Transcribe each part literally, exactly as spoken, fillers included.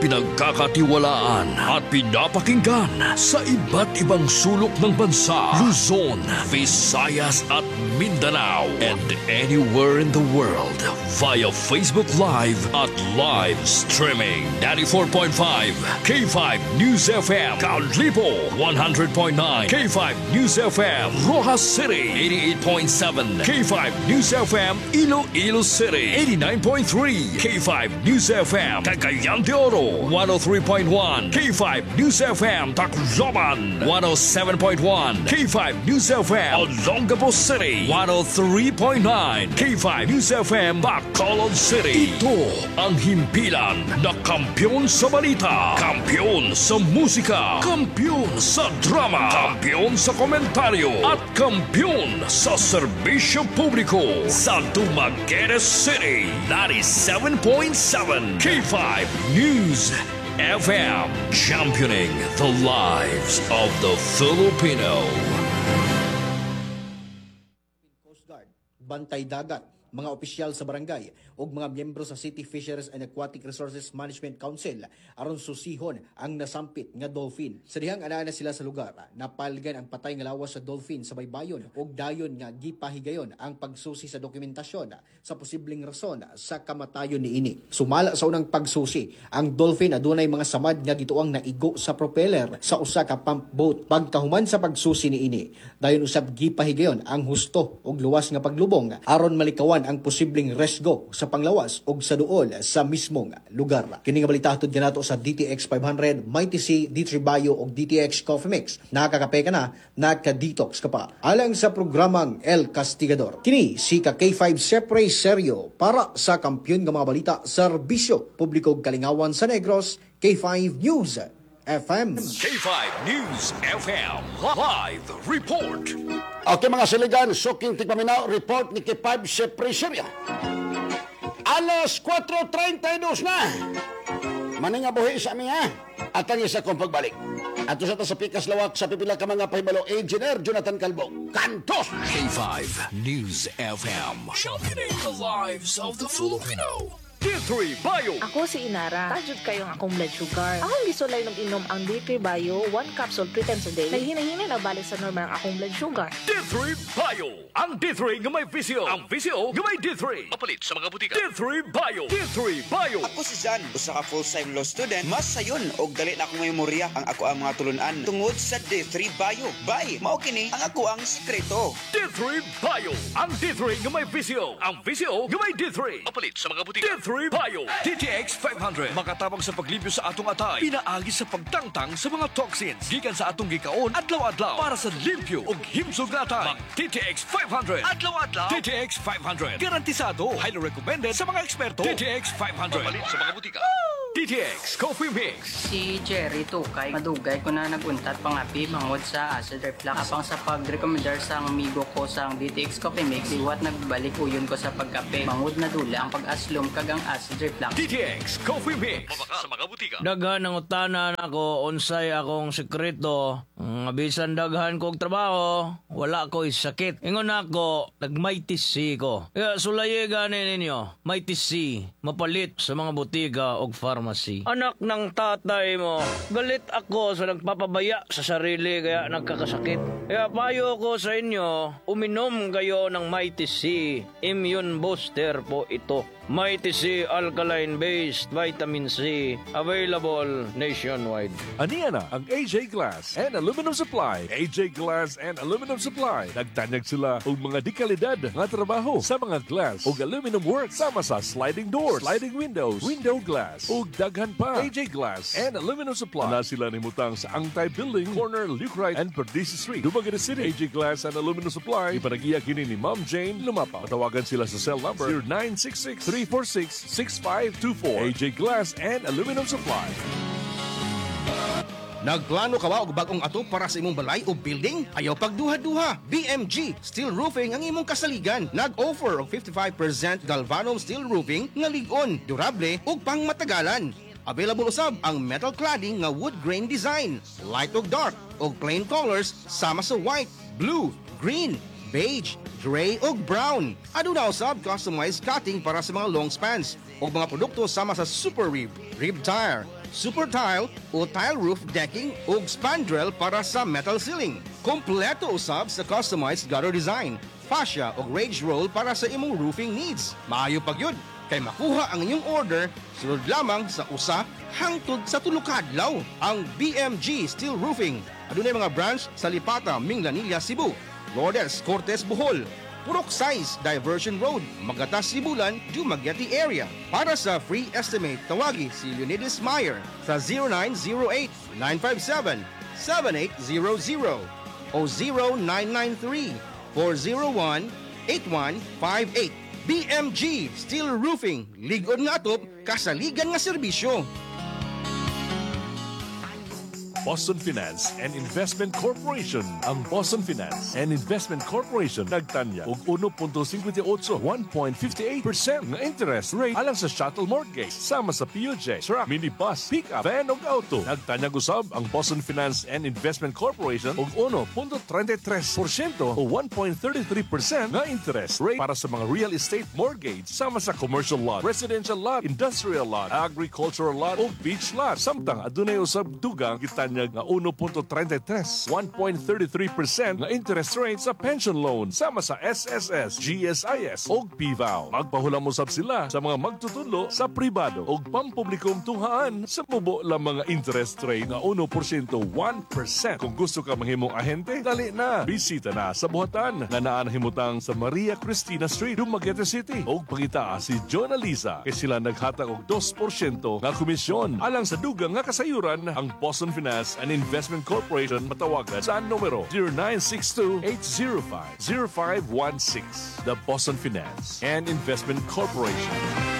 pinagkakatiwalaan at pinapakinggan sa iba't ibang sulok ng bansa, Luzon, Visayas at Mindanao, and anywhere in the world via Facebook Live at live streaming. ninety-four point five K five News F M, Caunlipo, one hundred point nine K five News F M, Rojas City, eighty-eight point seven K five News F M, Iloilo City, eighty-nine point three K five News F M, Cagayan de Oro, one oh three point one K five News F M, Tacloban, one oh seven point one K five News F M, Olongapo City, one oh three point nine K five News F M, Bacolod City. Ito ang himpilan na kampyon sa balita, kampyon sa musika, kampyon sa drama, kampyon sa komentaryo, at kampyon sa serbisyo publiko sa Dumaguete City, ninety-seven point seven K five News F M, championing the lives of the Filipino. Coast Guard, Bantay Dagat, mga opisyal sa barangay ug mga miyembro sa City Fisheries and Aquatic Resources Management Council aron susihon ang nasampit nga dolphin. Sa dihang anaa na sila sa lugar, napalgan ang patay nga lawas sa dolphin sa baybayon ug dayon nga gipahigayon ang pagsusi sa dokumentasyon sa posibleng rason sa kamatayon niini. Sumala sa unang pagsusi, ang dolphin adunay mga samad nga gituang naigo sa propeller sa usa ka pump boat. Pagkahuman sa pagsusi niini, dayon usab gipahigayon ang husto ug luwas nga paglubong aron malikawan ang posibleng resgo sa panglawas ug sa duol sa mismong lugar. Kini nga balita hatod kanato sa D T X five hundred, Mighty C, D three Bio ug D T X Coffee Mix. Nakakape ka na, naka-detox ka pa. Alang sa programang El Castigador. Kini si ka K five Sepre Serio para sa kampyon nga mga balita serbisyo publiko ug kalingawan sa Negros, K five News F M. K five News F M Live Report. Okay mga siligan, suking tigpaminaw, report ni K five Sepre Serio. Alas four thirty-two na. Maninga buhi sa amin ha. At ang isa kong pagbalik. At sa sa pikas lawak sa pipila ka mga pahibalo, Engineer Jonathan Calvo. Kantos! K five News F M, championing the lives of the Filipino. D three Bio. Ako si Inara. Tajud kayong akong blood sugar. Akong gisulay nung inom ang D three Bio, one capsule three times a day. Naghinahina na balik sa normal ang akong blood sugar. D three Bio. Ang D three nga may visio. Ang visio nga may D three. Papalit sa mga butika. D three Bio. D three Bio. Ako si Jan, usa ka full-time law student. Mas sayon og dali na akong memorya ang ako ang mga tulunan tungod sa D three Bio. Bye, mao kini ang ako ang sekreto. D three Bio. Ang D three nga may visio. Ang visio nga may D three. Papalit sa mga butika. D three Bio. D T X five hundred. Makatabang sa paglibyo sa atong atay. Pinaagi sa pagtangtang sa mga toxins. Gikan sa atong gikaon adlaw-adlaw para sa limpyo ug himsog na atay. Mag D T X five hundred. Adlaw-adlaw. D T X five hundred. Garantisado. Highly recommended sa mga eksperto. D T X five hundred. Papalit sa mga butika. D T X Coffee Mix. Si Jerry Tukay, madugay ko na naguntat pangapi mangod sa acid reflux. Apang sa pag-recommendar sa amigo ko sa D T X Coffee Mix, iwat nagbalik uyon ko sa pagkape. Mangod na dula ang pag-aslom kagang acid reflux. D T X Coffee Mix. Mabaka sa mga butika. Daghan ang utanan ako, unsay akong sekreto. Ang bisan daghan kong trabaho, wala ko sakit. Ingon ako, nag-Mighty C ko. Kaya sulaye gani ninyo, Mighty C, mapalit sa mga butika o pharmacy. Anak ng tatay mo, galit ako sa nagpapabaya sa sarili kaya nagkakasakit. Kaya payo ko sa inyo, uminom kayo ng Mighty C, immune booster po ito. Mighty C alkaline-based vitamin C, available nationwide. Aniya na ang A J Glass and Aluminum Supply. A J Glass and Aluminum Supply. Nagtanyag sila og mga dikalidad nga trabaho sa mga glass ug aluminum work sama sa sliding doors, sliding windows, window glass ug daghan pa. A J Glass and Aluminum Supply. Na sila nimutang sa Angtay Building, corner Lucrite and Perdiz Street, Dumaguete City. A J Glass and Aluminum Supply. Ipanagiya kini ni Ma'am Jane Lumapa. Tawagan sila sa cell number zero nine six six three four six six five two four. A J Glass and Aluminum Supply. Nagplano ka ba og bagong ato para sa imong balay o building? Ayaw pagduha-duha. B M G Steel Roofing ang imong kasaligan. Nag-offer og fifty-five percent galvanum steel roofing nga lig-on, durable ug pangmatagalan. Available usab ang metal cladding nga wood grain design, light ug dark ug plain colors sama sa white, blue, green, beige, gray ug brown. Aduna usab customized cutting para sa mga long spans ug mga produkto sama sa super rib, rib tire, super tile o tile roof decking ug spandrel para sa metal ceiling. Kompleto usab sa customized gutter design, fascia ug rage roll para sa imong roofing needs. Maayo pa gyud kay makuha ang inyong order sunod lamang sa usa hangtod sa tulo ka adlaw. Ang B M G Steel Roofing adunay mga branch sa Lipata, Minglanilla, Cebu, Lourdes, Cortes, Bohol, Purok Size, Diversion Road, Magatas, Sibulan, Dumaguete area. Para sa free estimate, tawagi si Leonidas Meyer sa zero nine zero eight, nine five seven, seven eight zero zero o zero nine nine three, four zero one, eight one five eight. B M G Steel Roofing, ligod nga atop, kasaligan nga serbisyo. Boston Finance and Investment Corporation. Ang Boston Finance and Investment Corporation nagtanya og one point five eight, one point five eight percent nga interest rate alang sa shuttle mortgage sama sa P U J, truck, minibus, pick-up, van ug auto. Nagtanya usab ang Boston Finance and Investment Corporation og one point three three percent o one point three three percent nga interest rate para sa mga real estate mortgage sama sa commercial lot, residential lot, industrial lot, agricultural lot ug beach lot. Samtang adunay usab dugang gitanya nga one point three three, one point three three percent nga interest rate sa pension loan sama sa S S S, G S I S ug P V A O. Magpahulam usab sila sa mga magtutudlo sa pribado ug pampublikong tunghaan sa mubo lang mga interest rate nga one percent, one percent. Kung gusto ka mahimong ahente, dali na. Bisita na sa buhatan nga naa nahimutang sa Maria Cristina Street, Dumaguete City. ug pangitaa si Jonah Lisa kay sila naghatag og two percent nga komisyon. Alang sa dugang nga kasayuran, ang Boston Finance and Investment Corporation matawagan sa numero zero nine six two, eight zero five, zero five one six. The Boston Finance and Investment Corporation.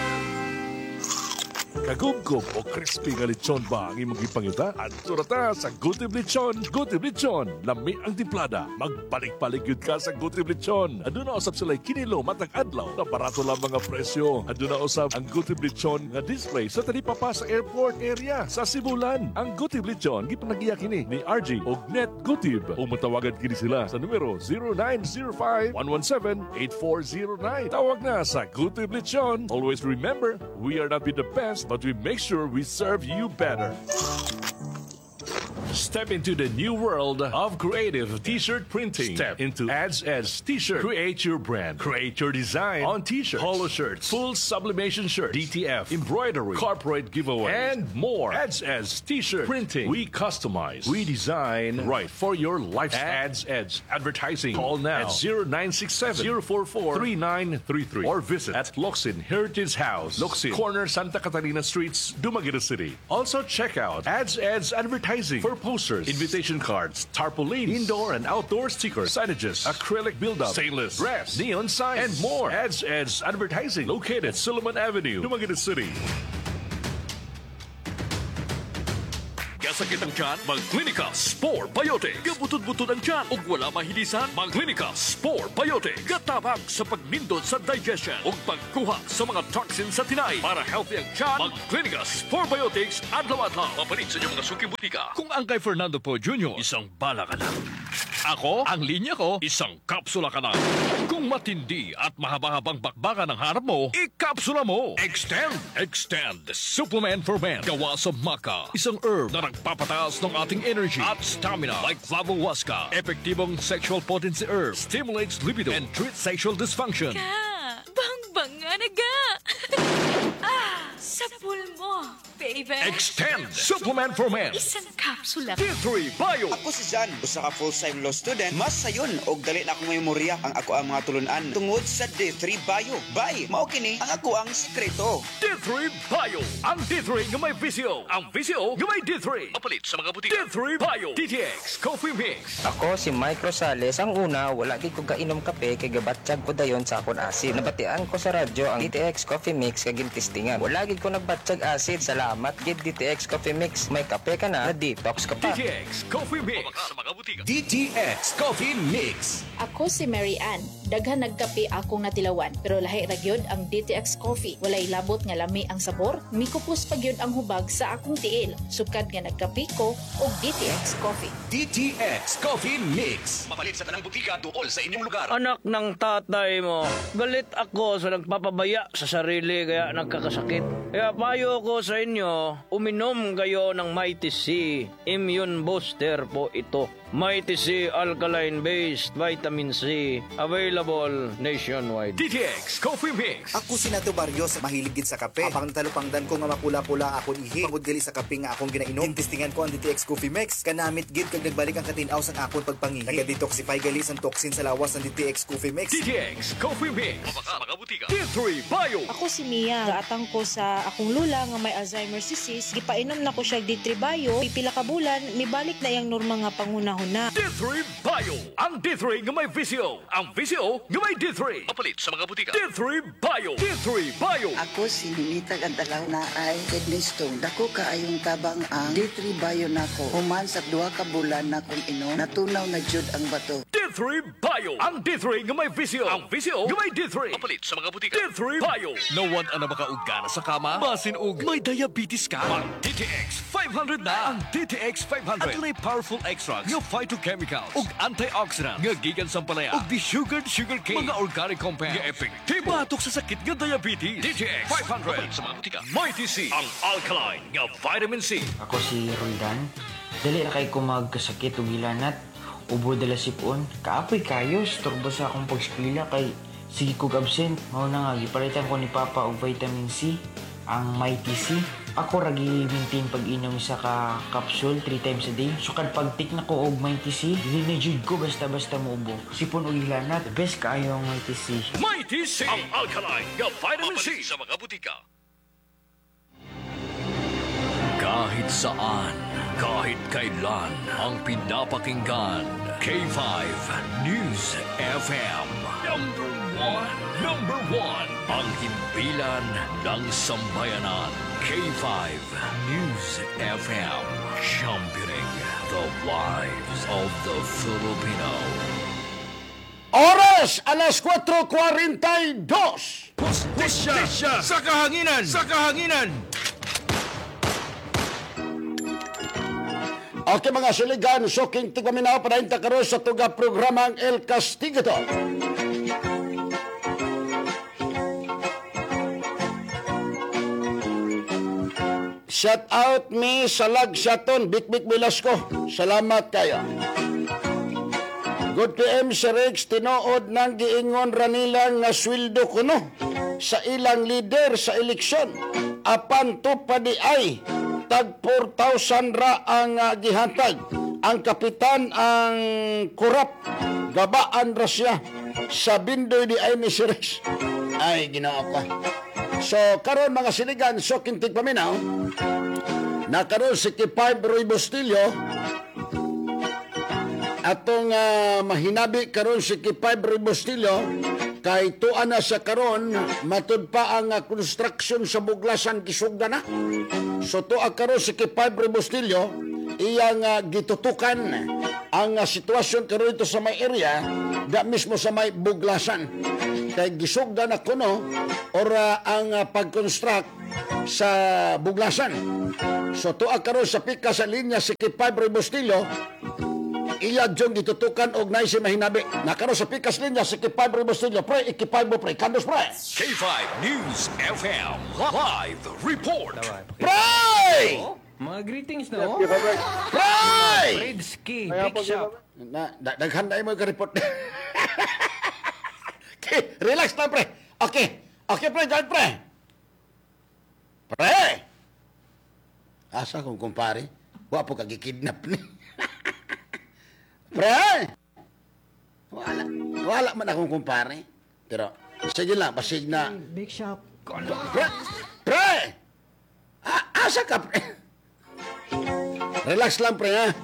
Kagubgob o crispy nga lechon ba ang imong gipangita? At surata sa Gutib Lechon. Gutib Lechon, lami ang timplada. Magbalik-balik yun ka sa Gutib Lechon. Aduna usab sila'y kinilo matag adlaw na barato lang mga presyo. Aduna usab ang Gutib Lechon nga display sa talipapa sa airport area sa Sibulan. Ang Gutib Lechon gipanagiya kini ni R G og Net Gutib. O matawagan kini sila sa numero zero nine zero five, one one seven, eight four zero nine. Tawag na sa Gutib Lechon. Always remember, we are not be the best, but we make sure we serve you better. Step into the new world of creative t-shirt printing. Step into Ads Edge T-shirt. Create your brand. Create your design on t-shirts, polo shirts, full sublimation shirts, D T F, embroidery, corporate giveaway, and more. Ads Edge T-shirt printing. We customize. We design right for your lifestyle. Ads Edge Advertising. Call now at zero nine six seven, zero four four, three nine three three or visit at Locsin Heritage House, Locsin, corner Santa Catalina Streets, Dumaguete City. Also check out Ads Edge Advertising for posters, invitation cards, tarpaulins, indoor and outdoor stickers, signages, acrylic build-up, stainless, brass, neon signs, and more. Ads Edge Advertising, located Solomon Avenue, Dumaguete City. Kasakit ang tiyan, mag-Clinica Spore Biotic. Gabutod-butod ang tiyan ug wala mahilisan, mag-Clinica Spore Biotic. Gatabang sa pagnindot sa digestion ug pagkuha sa mga toxins sa tinay. Para healthy ang tiyan, mag-Clinica Spore Biotics adlaw-adlaw. Mapalit sa inyong mga suking butika. Kung ang kay Fernando Po Junior, isang bala ka na. Ako, ang linya ko, isang kapsula ka na. Kung matindi at mahaba-habang bakbakan ang harap mo, ikapsula mo. Extend, Extend, Supplement for Men. Gawa sa maca, isang herb na nagpapataas ng ating energy at stamina like Flavohuasca. Epektibong sexual potency herb, stimulates libido and treats sexual dysfunction. Ka, bang-bang nga naga. Ah, sapul mo, baby. Extend, Supplement for Men. Isang kapsula. D three Bio. Ako si John, usa ka full-time law student. Mas sayon og dali na akong memorya ang ako ang mga tulunan tungod sa D three Bio. Bay, mao kini ang ako ang sekreto. D three Bio. Ang D three nga may visio. Ang visio nga may D three. Mapalit sa mga butika. D three Bio. D T X Coffee Mix. Ako si Mike Rosales. Ang una, wala gid ko kainom kape kay gabatsyag ko dayon sa akon asid. Nabatian ko sa radyo ang D T X Coffee Mix kay gintistingan. Wala gid ko nagbatsyag asid. Salamat gid D T X Coffee Mix. May kape ka na, na-detox ka pa. D T X Coffee Mix. Sa mga butika. D T X Coffee Mix. Ako si Mary Ann. Daghan nagkape akong natilawan, pero lahi ra gyud ang D T X Coffee. Walay labot nga lami ang sabor, mikupos pa gyud ang hubag sa akong tiil. Sukad nga nagkape ko og D T X Coffee. D T X Coffee Mix. Mapalit sa tanang butika tuol sa inyong lugar. Anak ng tatay mo, galit ako sa nagpapabaya sa sarili kaya nagkakasakit. Kaya payo ko sa inyo, ninyo, uminom kayo ng Mighty C Immune Booster po ito. Mighty C Alkaline-based Vitamin C, available nationwide. D T X Coffee Mix. Ako si Nato Barrios, mahilig gid sa kape. Apang talupangdan ko nga mapula-pula akong ihi. Pagod gali sa kape nga akong ginainom. Tintistingan ko ang D T X Coffee Mix. Kanamit gid kag nagbalik ang katinaw sa akong pagpangihi. Naga-detoxify gali sa toxin sa lawas ng D T X Coffee Mix. D T X Coffee Mix. Mabaka mga butika. D three Bio. Ako si Mia, gaatang ko sa akong lula nga may Alzheimer's disease. Gipainom na ko siya D three Bio. Pipila ka bulan, mibalik na iyang norma nga pangunahon na. D three Bio. Ang D three nga may V C O. Ang V C O nga may D three. Mapalit sa mga butika. D three Bio. D three Bio. Ako si Ninita Gandalaw na ay kidney stone. Dako kaayong tabang ang D three Bio nako. Human sa duha ka bulan na kung inom, natunaw na jud ang bato. D three Bio. Ang D three nga may V C O. Ang V C O nga may D three. Mapalit sa mga butika. D three Bio. Nawan ana makaugana sa kama. Basin og may diabetes ka. Ang D T X five hundred na. Ang D T X five hundred. Adunay powerful extracts nga phytochemicals ug antioxidants nga gikan sa palaya ug desugared sugar cane. Mga organic compounds nga epektibo batok sa sakit nga diabetes. D T X five hundred. Mapalit sa mga butika. Mighty C. Ang alkaline nga vitamin C. Ako si Roldan. Dali na kay ko magkasakit ug gilanat. Ubo dala sipon. Kaapoy kayo, turbo sa akong pag-eskwela kay sige kog absent. Mao na nga gipalitan ko ni Papa og vitamin C, ang Mighty C. Ako ra gi-maintain pag-inom sa ka capsule three times a day. So kad pag-tik na ko og Mighty C, dili na jud ko basta-basta muubo. Sipon og gilanat, best kaayo ang Mighty C. Mighty C. Ang alkaline nga vitamin C sa mga butika. Kahit saan, kahit kailan, ang pinapakinggan. K five News F M. Number one. Number one. Ang himpilan ng sambayanan. K five News F M. Championing the lives of the Filipino. Oras, alas four forty-two. Hustisya sa kahanginan! Sa kahanginan! Okay mga siligan, suking tigmaminaw pa rin karon sa tuga programang El Castigador. Shout out me sa Lagsyaton, Bikbik Velasco. Salamat kayo. Good P M si Rex, tinuod ng giingon ranila nga sweldo kuno sa ilang leader sa eleksyon. Apan to pa di ay tag four thousand ra ang uh, gihantag. Ang kapitan ang kurap. Gabaan ra siya sa bindoy di ay ni si Rex. Ay, ginoo ko. So, karon mga sinigan, so kintig paminaw, nakaroon si Kipay Roy Bustillo, atong uh, mahinabi karon si Kipay Roy Bustillo, kay tuan na sa karon matud pa ang uh, construction sa Buglasan kisugda na. So tuwa karon si Kipay Roy Bustillo, iyang uh, gitutukan ang uh, sitwasyon karon ito sa may area, da mismo sa may Buglasan. Kay gisugda na kuno or uh, ang uh, pag-construct sa Buglasan. So tuwa karon sa pika sa linya si Kipay Roy Bustillo, iya jong gitutukan og nay si mahinabi. Nakaro sa pikas linya si Kipay Roy Bustillo, pre, ikipay mo pre, kandos pre. K five News F M Live Report. Pre! Mga greetings na, oh. Pre! Fredsky, Big Shop. Na, daghan na mo ka-report. Okay, relax lang, pre. Okay. Okay, pre, dyan, pre. Pre! Asa kong kumpare? Wa po kagikidnap ni. Pre! Wala. Wala man akong kumpare. Pero, sige lang, basig na. Big Shop. Pre! Pre! A- asa ka, pre? Relax lang, pre, ha?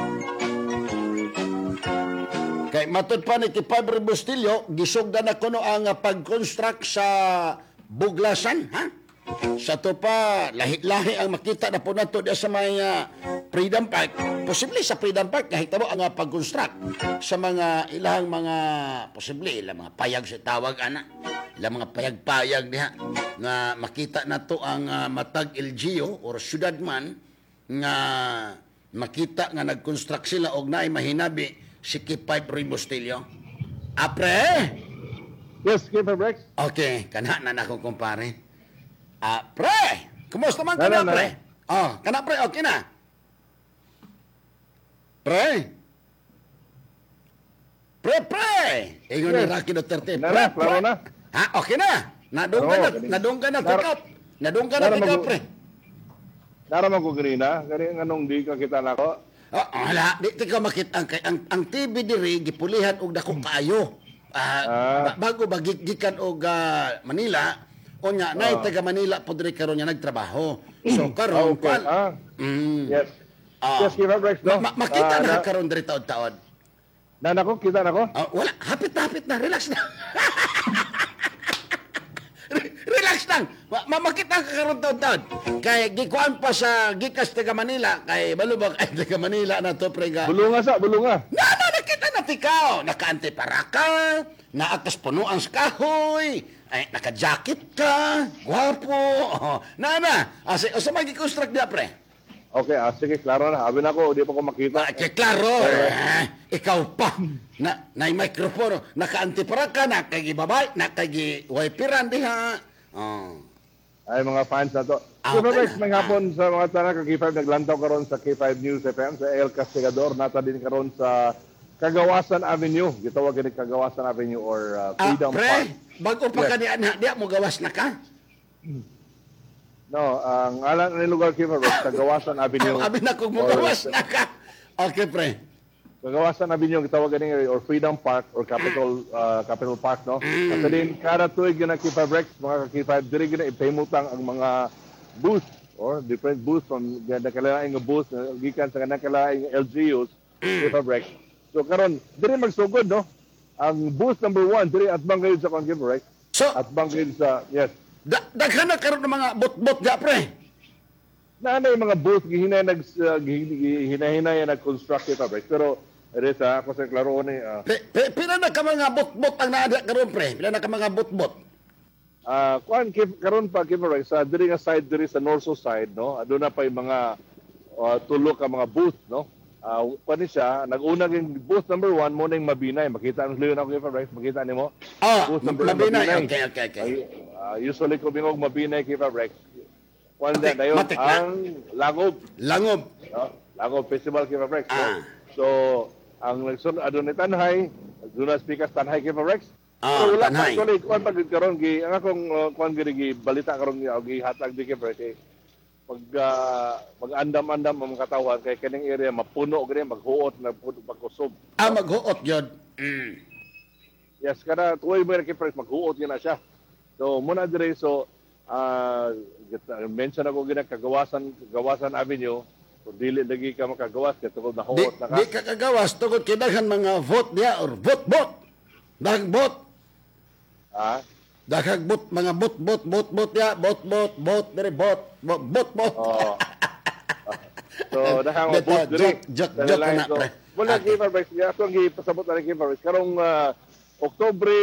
Kay matod pa ni Kipay Roy Bustillo, gisugdan na kuno ang pag-construct sa Buglasan, ha? Sa to pa, lahi-lahi ang makita na po nato sa may uh, Freedom Park. Posible sa Freedom Park, kahit mo ang uh, pag-construct sa mga ilang mga, posible, ilang mga payag sa tawag, ana. Ilang mga payag-payag niya, nga makita na to ang uh, matag L G O or syudad man, nga makita nga nag-construct sila og naay mahinabi si Kipay Roy Bustillo. Apre? Yes, Kipay Rex. Okay, kana na na akong kumpare. Ah, pre! Kumusta man Na, ka na, na, pre? na. Oh, kana pre, okay na. Pre? Pre, pre! Ingon ni Yes. Rocky Duterte. Na, Pre, na, klaro pre. na. Ha, okay na. Nadung ka Oo, na, galing. nadung ka na, Nar- pick up. Nadung ka na, Nar- pick up, mag- pre. Naraman ko ganina, ganyan anong di ka kita na ko. Oh, wala, di ti ka makita ang, ang, ang T V diri gipulihan og dako kaayo. Ah, ba- bago ba gi- gikan og ah, Manila, unya nay Ah. taga Manila pod diri karon nya nagtrabaho. So karon Okay, kwan. ah. Mm. Yes. Ah. Yes, Kiva Rex, no? Ma- makita Ah, na na- karon diri taod-taod. Na nako, kita na ko? Ah, wala, hapit na hapit na, relax na. Re- Relax lang. Ma- Mamakita ka karon taon-taon. Kay gikuan pa sa gikas taga Manila kay balubak ay taga Manila na to pre ga. Bulunga sa, bulunga. Na na nakita na tikaw. Nakaante para ka. Naatas punuan sa kahoy. Ay naka-jacket ka. Gwapo. Oh, na na. Asa asa magi-construct dia pre? Okay, ah, sige, klaro na. Abi na ko, di pa ko makita. Kay klaro. Eh, ikaw pa. Na na microphone nakaante para ka na kay gibabay na kay wiperan diha. Oh. Ay, mga fans na to. Ah, Kiva okay Rex, na. may hapon sa mga tanak, ka K five naglantaw karon sa K five News F M, sa El Castigador, nata din karon sa Kagawasan Avenue. Gitawag gini Kagawasan Avenue or uh, Ah, Freedom pre, Park. bago pa Yes. ka diyan, diya mo gawas na ka. No, ang alam ni lugar Kiva Rex, Kagawasan Avenue. Abi na kung mo or- gawas na ka. Okay, pre. Kagawasan Avenue, gitawag gani or Freedom Park or Capital uh, Capital Park, no? Kasi din, kada tuig na K five Rex, mga K five, diri gina ipahimutang ang mga booth or different booths from nakalaing booth, uh, gikan sa nakalaing L G Us, K five Rex. So karon, diri magsugod, no? Ang booth number one, diri at bang sa K five Rex. So, at bang sa, yes. Da daghan na karon ng mga bot-bot ja, pre. Na ano yung mga booth, gihinay nag, uh, gihinay-hinay nag-construct K five Rex. Pero, Rita, ako sa klaro ni, uh, Pe, pe, pila na ka mga bot-bot ang naada karon, pre? Pila na ka mga bot-bot? Ah, kuan kif karon pa Kiva sa diri nga side diri sa Norso side, no. Ado na pa yung mga uh, tulo ka mga booth, no. Ah, uh, kuan ni siya, nag-una ging booth number one mo ning Mabinay. Makita ang liyon ako Kiva Rex, makita nimo. Ah, booth number one, Mabinay. Okay, okay, okay. Ay, ah, usually ko bingog Mabinay Kiva Rex. Kuan Matik- na dayon matik na. ang Langob. Langob. No? Langob Festival Kiva Rex. no? Ah. So, ang nagsun adto ni Tanhay, Duna Speakers Tanhay Kiva Rex. Ah, so, wala Tanhay. pa actually kuan pag karon gi ang akong uh, kuan gid gi balita karon gi gi hatag di Kiva Rex. eh, Pag uh, mag-andam-andam ang mga katawan kay kaning area mapuno gani maghuot na pagkusob. Ah, maghuot gyud. Mm. Yes, kada tuoy mo Kiva Rex maghuot yun na siya. So, muna dire so uh, mention ako gina kagawasan Kagawasan Avenue. Kung dili lagi ka makagawas, kaya tungkol Di, nahuot na ka. di ka kagawas tungod kay daghan mga vote diya or vote-bot. Daghang bot. Ah? Daghang bot, mga bot-bot, bot-bot diya, bot-bot, bot, diri bot, bot, bot-bot. Oo. So, dahang mga Beto, booth diri. joke, joke, Dali joke lang na, ito. pre. Wala, Okay. Kiva Rex. Kaya ito ang ipasabot na rin Kiva Rex. Karong uh, Oktobre,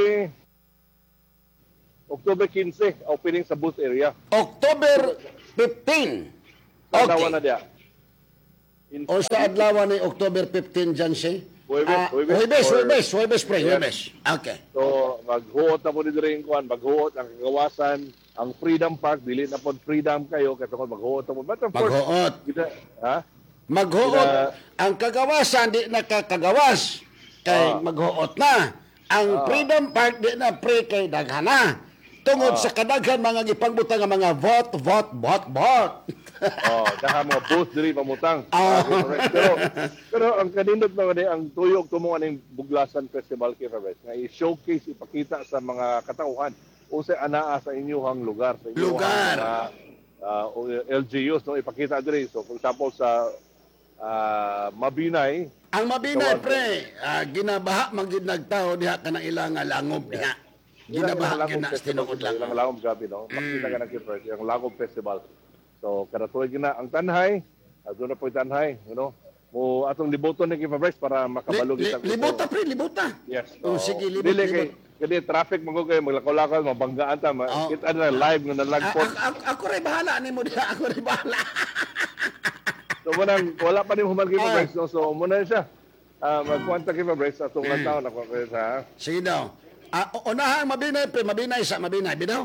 Oktobre quince, opening sa booth area. October fifteen. Tanawa Okay. na diya. O sa adlaw ni October fifteen dyan siya? Huwebes, Ah, Huwebes, Huwebes, or- Huwebes, Huwebes, pre, Yes. Huwebes. Okay. So, maghuot na po dito rin kuhan. Maghuot ang kagawasan. Ang Freedom Park, dili na po freedom kayo. Kaya tungkol maghuot na po. But of course, Maghuot. kita, ha? Maghuot. Sila- Ang kagawasan, di nakakagawas. Kay Ah. maghuot na. Ang Ah. Freedom Park, di na pre, kay daghana. Tungod Ah. sa kadaghan mga gipangbutang nga mga vote, vote, vote, vote. Oh, daha mga booth diri pamutang. Ah. Ah, correct. pero pero ang kanindot na ni ang tuyok tumo aning Buglasan Festival Kiva Rex nga i-showcase ipakita sa mga katauhan unsay anaa sa inyong lugar sa inyong Lugar. uh, L G Us no ipakita diri. So for example sa ah, Mabinay, Ang mabinay, Tawag- pre, ah, ginabaha magid nagtao diha ka na ilang nga langob diha. Ginabaha Ilang kina Langob tinuod Festival, lang. Ilang Langob gabi no. Makita ka ng Kiva Rex ang Langob Festival. So kada tuig na ang Tanhay, adto na po yung Tanhay, you know. Mo atong libuton ni Kiva Rex para makabalo Li, kita. libuta, pre, libuta. Yes. Oh, oo. sige, libot, Dili kay libot. kadi traffic mo kayo maglakaw-lakaw mabanggaan ta, Oo. kita na live nga A- nalagpot. a- ako, ako rin bahala ni mo diha, ako rin bahala. So munang wala pa ni human Kiva Ah. Rex no. So muna siya. Ah, magkwanta Kiva Rex atong Mm. lantaw na ko sa. Sige daw. Ah, o- unaha ang mabinay, pre, mabinay sa mabinay, bidaw.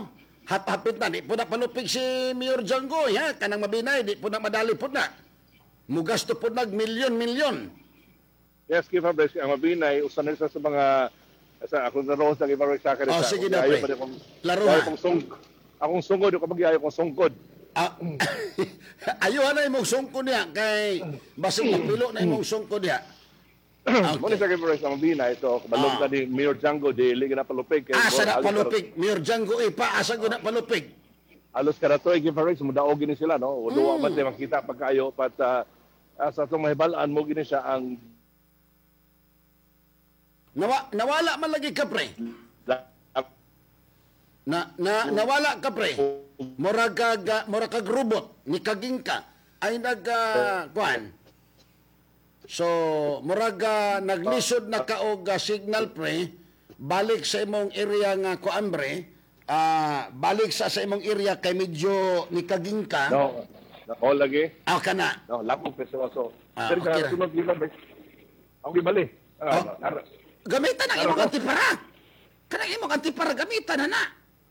hap-hapit na, di po na palupig si Mayor Janggoy, ha? Kanang mabinay, di po na madali po na. Mugasto po nag milyon-milyon. Yes, Kay Fabrics, ang mabinay, usan na sa mga, sa akong naroon sa Kay Fabrics sa akin. Oh, sige na, pre. Laro ha. ha. Akong sungkod, ako mag-iayo kong sungkod. Ah, ayuhan na imong sungkod niya, kay basig ipilo na imong sungkod niya. Okay. Muna sa Kay Fabrics, ang mabinay, ito, kabalog na ni Mayor Django, di ligi na palupig. Asa na palupig, Mayor Django, eh, pa, asa ko na palupig. Alos ka na to, Kay Fabrics, mudaogin ni sila, no? O duwa man din makita pagkayo, pat uh, sa itong mahibalaan mo, gini siya ang... Nawa, nawala man lagi ka, pre. Na, na, nawala ka, pre. Murag kag, murag kag robot, ni kaging ka, ay nag, uh, kuhan. So, murag uh, naglisod na ka og uh, signal, pre, balik sa imong area nga kuan, pre, uh, balik sa sa imong area kay medyo ni kaging ka. No, no lagi. Ah, kana. No, lapong peso so. Ah, Pero okay ka sunod dito, ang gibali. Ah, oh. Gamitan ang imong antipara. Kanang imong antipara gamitan na na.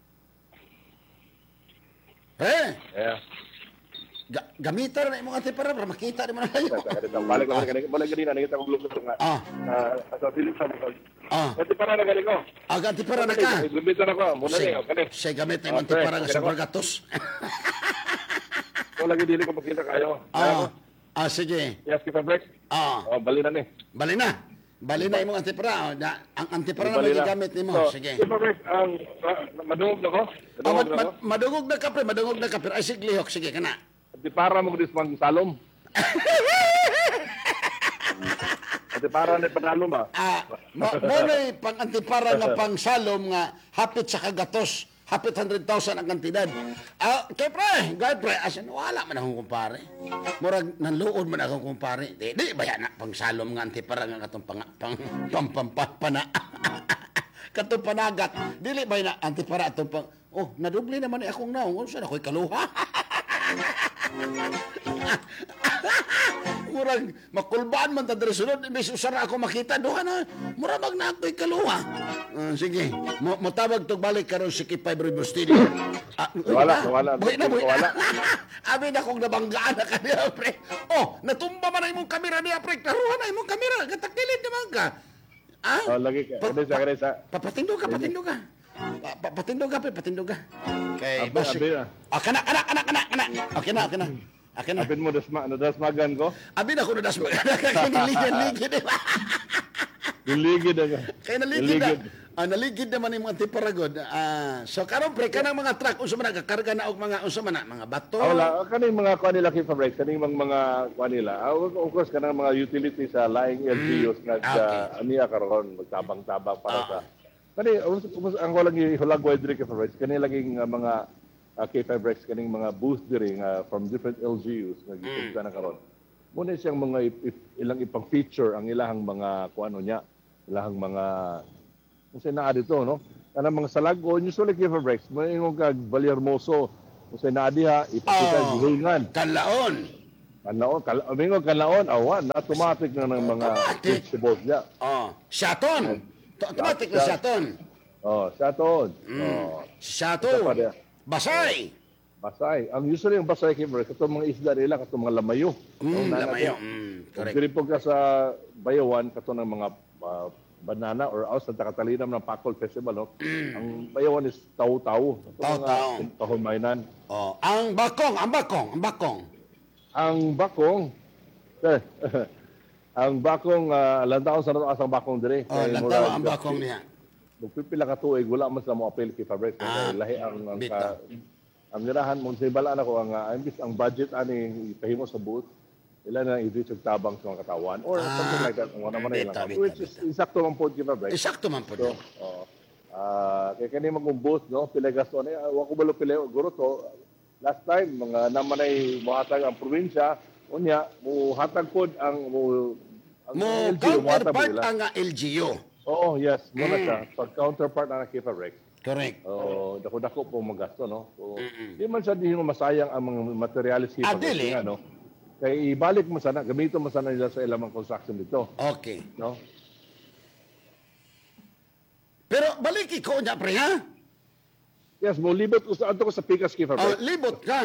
Eh? Yeah. Ga gamitan na imong antipara para makita ni mo na kayo. Balik lang kanina, balik kanina nakita ko lugar nga. Ah. Sa Philip sa ko. Ah. Antipara na galing ko. Ah, antipara na ka. Gamitan ako, muna ni, okay. Say gamit na imong antipara nga sa bargatos. Ko lagi dili ko makita kayo. Ah. Ah, sige. Yes, Kay Fabrics. Ah. Oh, bali na ni. Bali na. Bali na imong antipara. Na, ang antipara na may gamit nimo. So, sige. Kay Fabrics, ang uh, madungog na ko. Madungog, oh, mad, mad, madungog na ka, pre. Madungog na ka, pre. Ay, siglihok. Sige, kana. Antipara mo ko dismang salom. Antipara na panalo ba? Ah, mo na pang antipara nga pang salom nga hapit sa kagatos. Hapit one hundred thousand ang kantidad. Ah, kay pre, guard pre, asan wala man akong kumpare. Murag nanluod man akong kumpare. Di, di baya na pang salom nga antipara nga katong pang pang pang pang pang pana. Katong panagat. Dili ba na antipara atong pang oh, nadubli naman ni akong naong. Unsa na ko'y kaluha? Murag makulbaan man ta diri sunod imbes usara ako makita duha na mura mag na ako'y kaluha. Uh, sige, mo motawag tog balik karon si Kipay River Studio. Ah, wala, wala. Buhay na, buhay wala. Abi na kong nabanggaan na kanila, pre. Oh, natumba man na imong kamera niya, pre. Klaruhan na imong kamera. Gatakilid naman ka. Ah? Oh, lagi ka. Kadesa, kadesa. Papatindog ka, patindog ka. Pa, patindog ka, pre, patindog ka. Okay, Abi, basi. abi na. Ah, kana, kana, kana, kana, kana. Okay na, okay na. Okay na. Abin mo dasma, nadasmagan ko. Abi na ko nadasmagan. Kaya niligid-ligid. Niligid na ka. Kaya naligid na. Ah, naligid naman yung mga tiparagod. Ah, so karon pre kanang mga truck unsa man nagakarga na og mga unsa man na, mga bato. Ah, wala kaning mga kuan nila Kay Fabrics, kaning mga mga kuan nila. Ah, of course kanang mga utilities sa laing L G Us nga Ah, okay. aniya karon magtabang-tabang para Ah. sa. Kani ang ko lang ihulagway diri Kay Fabrics, kani laging uh, mga uh, Kay Fabrics kaning mga booth diri nga from different L G Us nga gipunta na karon. Muna siyang mga ip, ip, ilang ipang feature ang ilahang mga kuano niya, ilahang mga kung saan naa dito, no? Kanang mga salagon, usually Kay Fabrics, may yung kag Valiermoso, kung saan naa diha, ipakita Oh, gihingan. Kanlaon. Kanlaon, kala, mingo kanlaon, awan, na automatic na ng mga principles niya. Oh, Shaton. Automatic na Shaton. Oh, Shaton. Mm. Oh. Shaton. Isa pa diha. Basay. Basay. Ang usually yung basay Kay Fabrics, katong mga isda nila, katong mga lamayo. Mm, Katong lamayo. nana- Mm, Kung correct. diripog ka sa Bayawan, katong ng mga uh, banana or aus sa Takatalinam ng Pakol Festival, no? Ang Bayawan is tau-tau. Tau-tau. Kahumainan. Oh, ang bakong, ang bakong, ang bakong. Ang bakong, eh, ang bakong, uh, lantaon sa nato asang bakong dire. Oh, Kay lantaw murag- ang bakong niya. Magpipila ka tuig, wala man sa mo apel Kay Fabrics. Ah, Kay lahi ang, ang, bitaw. ka, ang nirahan mo, sa ibalaan ako, ang, uh, imbis ang budget ani ipahimo sa booth, ilan na i-reach og tabang sa mga katawan or Ah, something like that. Wala man na bitaw, ilang. bitaw, Which is insakto man po Kay Fabrics. Eksakto man po. So, oh, ah, kaya kani mag-booth, no? Pila gasto ni, wa ko balo pila guro to. Last time mga naman ay mohatag ang probinsya, unya mo hatag pod ang mo ang Mo L G U, mohatag counterpart nila. ang uh, L G U. Oo, yes, mo na Mm. siya. Pag counterpart na Kay Fabrics. Correct. Oh, dako-dako po magasto, no? So, di man siya di mo masayang ang mga materials Kay Ah, Fabrics, dili. nga, no? Kaya ibalik mo sana, gamitin mo sana nila sa ilang mga construction dito, Okay. no? Pero balik ko niya, pre, ha? Yes, mo libot ko sa ato ko sa Picas Kifa Oh, Breaks. libot ka.